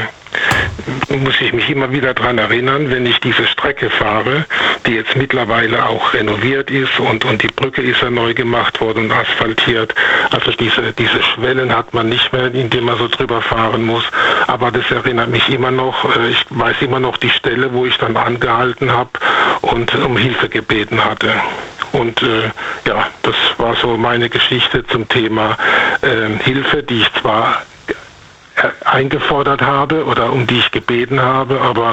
äh, muss ich mich immer wieder daran erinnern, wenn ich diese Strecke fahre, die jetzt mittlerweile auch renoviert ist und, und die Brücke ist ja neu gemacht worden und asphaltiert. Also diese, diese Schwellen hat man nicht mehr, indem man so drüber fahren muss. Aber das erinnert mich immer noch, ich weiß immer noch die Stelle, wo ich dann angehalten habe und um Hilfe gebeten hatte. Und äh, ja, das war so meine Geschichte zum Thema äh, Hilfe, die ich zwar eingefordert habe oder um die ich gebeten habe, aber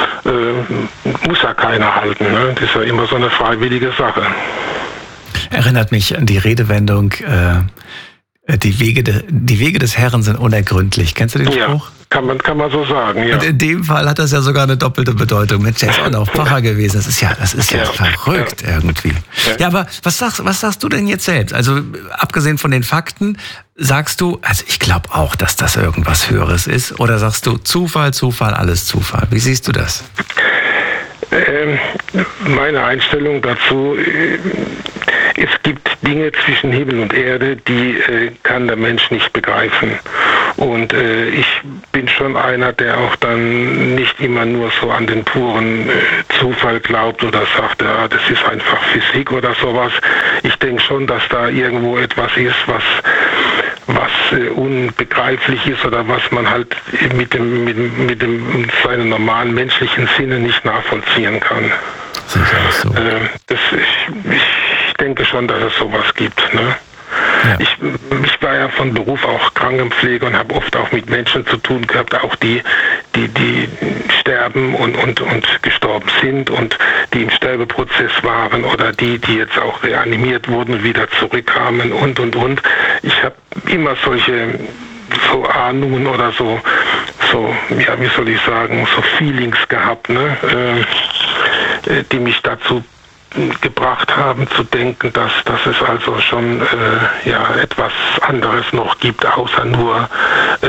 äh, muss ja keiner halten. Ne? Das ist ja immer so eine freiwillige Sache. Erinnert mich an die Redewendung, äh, die, Wege de, die Wege des Herrn sind unergründlich. Kennst du den Spruch? kann man, kann man so sagen, ja. Und in dem Fall hat das ja sogar eine doppelte Bedeutung. Mensch, der ist auch noch Pfarrer gewesen. Das ist ja, das ist ja, ja verrückt ja. irgendwie. Ja. ja, aber was sagst, was sagst du denn jetzt selbst? Also abgesehen von den Fakten, sagst du, also ich glaube auch, dass das irgendwas Höheres ist, oder sagst du Zufall, Zufall, alles Zufall? Wie siehst du das? Ähm, meine Einstellung dazu, äh, es gibt Dinge zwischen Himmel und Erde, die äh, kann der Mensch nicht begreifen. Und äh, ich bin schon einer, der auch dann nicht immer nur so an den puren äh, Zufall glaubt oder sagt, ja, das ist einfach Physik oder sowas. Ich denke schon, dass da irgendwo etwas ist, was was äh, unbegreiflich ist oder was man halt mit dem mit, mit dem seinen normalen menschlichen Sinne nicht nachvollziehen kann. Sicher so. Äh, das, ich, ich denke schon, dass es sowas gibt. Ne? Ja. Ich, ich war ja von Beruf auch Krankenpfleger und habe oft auch mit Menschen zu tun gehabt, auch die, die, die sterben und, und, und gestorben sind und die im Sterbeprozess waren oder die, die jetzt auch reanimiert wurden und wieder zurückkamen und, und, und. Ich habe immer solche so Ahnungen oder so, so, ja, wie soll ich sagen, so Feelings gehabt, ne, äh, die mich dazu gebracht haben zu denken, dass, dass es also schon äh, ja, etwas anderes noch gibt, außer nur äh,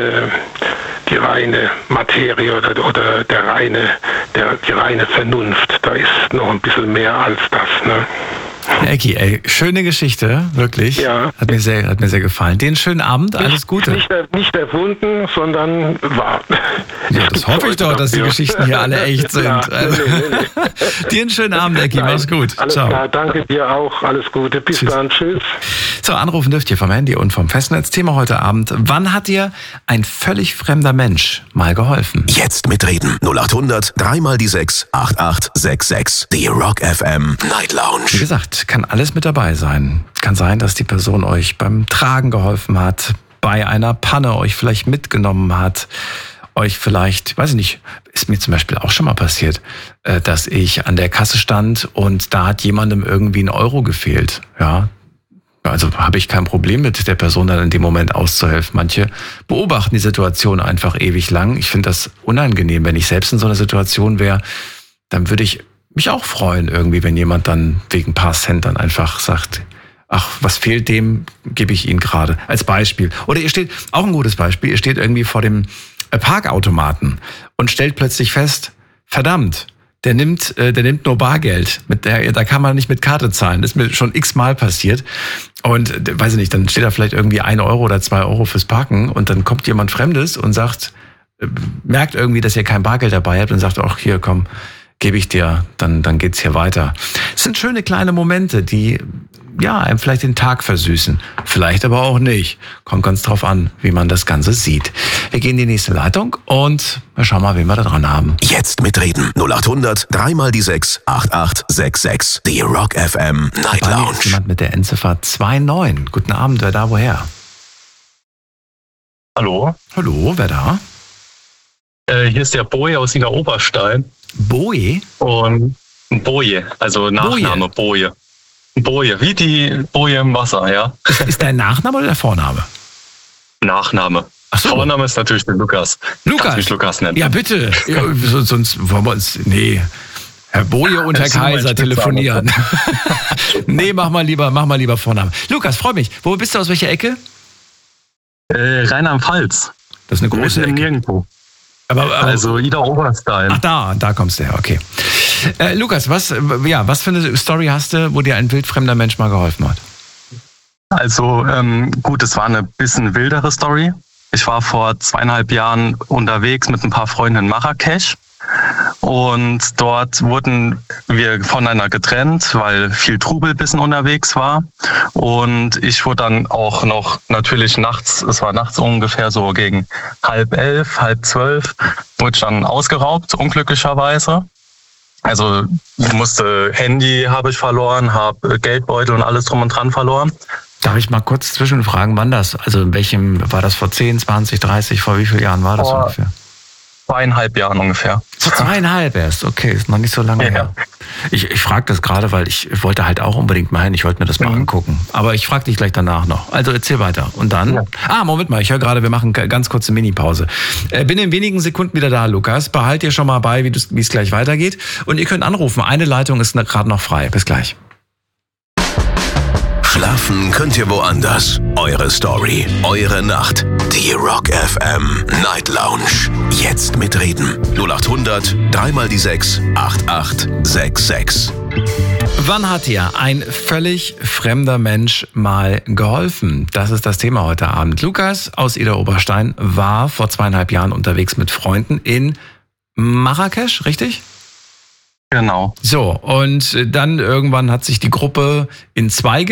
die reine Materie oder, oder der reine, der, die reine Vernunft. Da ist noch ein bisschen mehr als das. Ne? Ecki, ey, schöne Geschichte, wirklich. Ja. Hat mir sehr, hat mir sehr gefallen. Den schönen Abend, alles Gute. Nicht, nicht, nicht erfunden, sondern wahr. Ja, das hoffe ich doch, dass die Geschichten hier alle echt sind. Ja, also, nee, nee, nee. Dir einen schönen Abend, Ecki, mach's gut. Alles Ciao. klar, danke dir auch, alles Gute. Bis Tschüss. Dann, tschüss. So, anrufen dürft ihr vom Handy und vom Festnetz. Thema heute Abend: Wann hat dir ein völlig fremder Mensch mal geholfen? Jetzt mitreden. null acht hundert, dreimal die sechs, acht acht sechs sechs. Die Rock F M Night Lounge. Wie gesagt, kann alles mit dabei sein. Kann sein, dass die Person euch beim Tragen geholfen hat, bei einer Panne euch vielleicht mitgenommen hat, euch vielleicht, weiß ich nicht, ist mir zum Beispiel auch schon mal passiert, dass ich an der Kasse stand und da hat jemandem irgendwie ein Euro gefehlt. Ja, also habe ich kein Problem mit der Person dann in dem Moment auszuhelfen. Manche beobachten die Situation einfach ewig lang. Ich finde das unangenehm. Wenn ich selbst in so einer Situation wäre, dann würde ich mich auch freuen irgendwie, wenn jemand dann wegen ein paar Cent dann einfach sagt, ach, was fehlt dem, gebe ich Ihnen gerade, als Beispiel. Oder ihr steht, auch ein gutes Beispiel, ihr steht irgendwie vor dem Parkautomaten und stellt plötzlich fest, verdammt, der nimmt, der nimmt nur Bargeld. Mit der, da kann man nicht mit Karte zahlen. Das ist mir schon x-mal passiert. Und weiß ich nicht, dann steht da vielleicht irgendwie ein Euro oder zwei Euro fürs Parken und dann kommt jemand Fremdes und sagt, merkt irgendwie, dass ihr kein Bargeld dabei habt und sagt, ach hier, komm, gebe ich dir, dann, dann geht's hier weiter. Es sind schöne kleine Momente, die ja einem vielleicht den Tag versüßen. Vielleicht aber auch nicht. Kommt ganz drauf an, wie man das Ganze sieht. Wir gehen in die nächste Leitung und wir schauen mal, wen wir da dran haben. Jetzt mitreden. null acht hundert, dreimal die sechs, acht acht sechs sechs. Die Rock F M Night Bei mir Lounge. ist jemand mit der Endziffer zwei neun. Guten Abend, wer da, woher? Hallo? Hallo, wer da? Äh, hier ist der Boje aus Nieder Oberstein. Boje? Und Boje, also Nachname Boje. Boje, wie die Boje im Wasser, ja. Ist, ist dein Nachname oder der Vorname? Nachname. Ach so. Vorname ist natürlich der Lukas. Lukas? Kannst mich Lukas nennen. Ja, bitte. Ja, sonst wollen wir uns... Nee. Herr Boje und Herr Kaiser telefonieren. Nee, mach mal lieber, mach mal lieber Vorname. Lukas, freu mich. Wo bist du, aus welcher Ecke? Äh, Rheinland-Pfalz. Das ist eine große Ecke. Nirgendwo. Aber, aber, also Ida Oberstein. Ach, da, da kommst du her, okay. Äh, Lukas, was, ja, was für eine Story hast du, wo dir ein wildfremder Mensch mal geholfen hat? Also ähm, gut, es war eine bisschen wildere Story. Ich war vor zweieinhalb Jahren unterwegs mit ein paar Freunden in Marrakesch. Und dort wurden wir voneinander getrennt, weil viel Trubel ein bisschen unterwegs war. Und ich wurde dann auch noch natürlich nachts, es war nachts ungefähr so gegen halb elf, halb zwölf, wurde ich dann ausgeraubt, unglücklicherweise. Also musste Handy habe ich verloren, habe Geldbeutel und alles drum und dran verloren. Darf ich mal kurz zwischenfragen, wann das? Also in welchem, war das vor zehn, zwanzig, dreißig, vor wie vielen Jahren war das vor, ungefähr? zweieinhalb Jahren ungefähr. Vor zweieinhalb erst, okay, ist noch nicht so lange Ja. her. Ich, ich frage das gerade, weil ich wollte halt auch unbedingt mal hin, ich wollte mir das mal Mhm. angucken. Aber ich frage dich gleich danach noch. Also erzähl weiter. Und dann? Ja. Ah, Moment mal, ich höre gerade, wir machen g- ganz kurze Minipause. Äh, bin in wenigen Sekunden wieder da, Lukas. Behalt dir schon mal bei, wie es gleich weitergeht. Und ihr könnt anrufen. Eine Leitung ist gerade noch frei. Bis gleich. Schlafen könnt ihr woanders. Eure Story, eure Nacht. Die Rock F M Night Lounge. Jetzt mitreden. null acht hundert, dreimal die sechs, acht acht sechs sechs. Wann hat dir ein völlig fremder Mensch mal geholfen? Das ist das Thema heute Abend. Lukas aus Idar-Oberstein war vor zweieinhalb Jahren unterwegs mit Freunden in Marrakesch, richtig? Genau. So, und dann irgendwann hat sich die Gruppe in zwei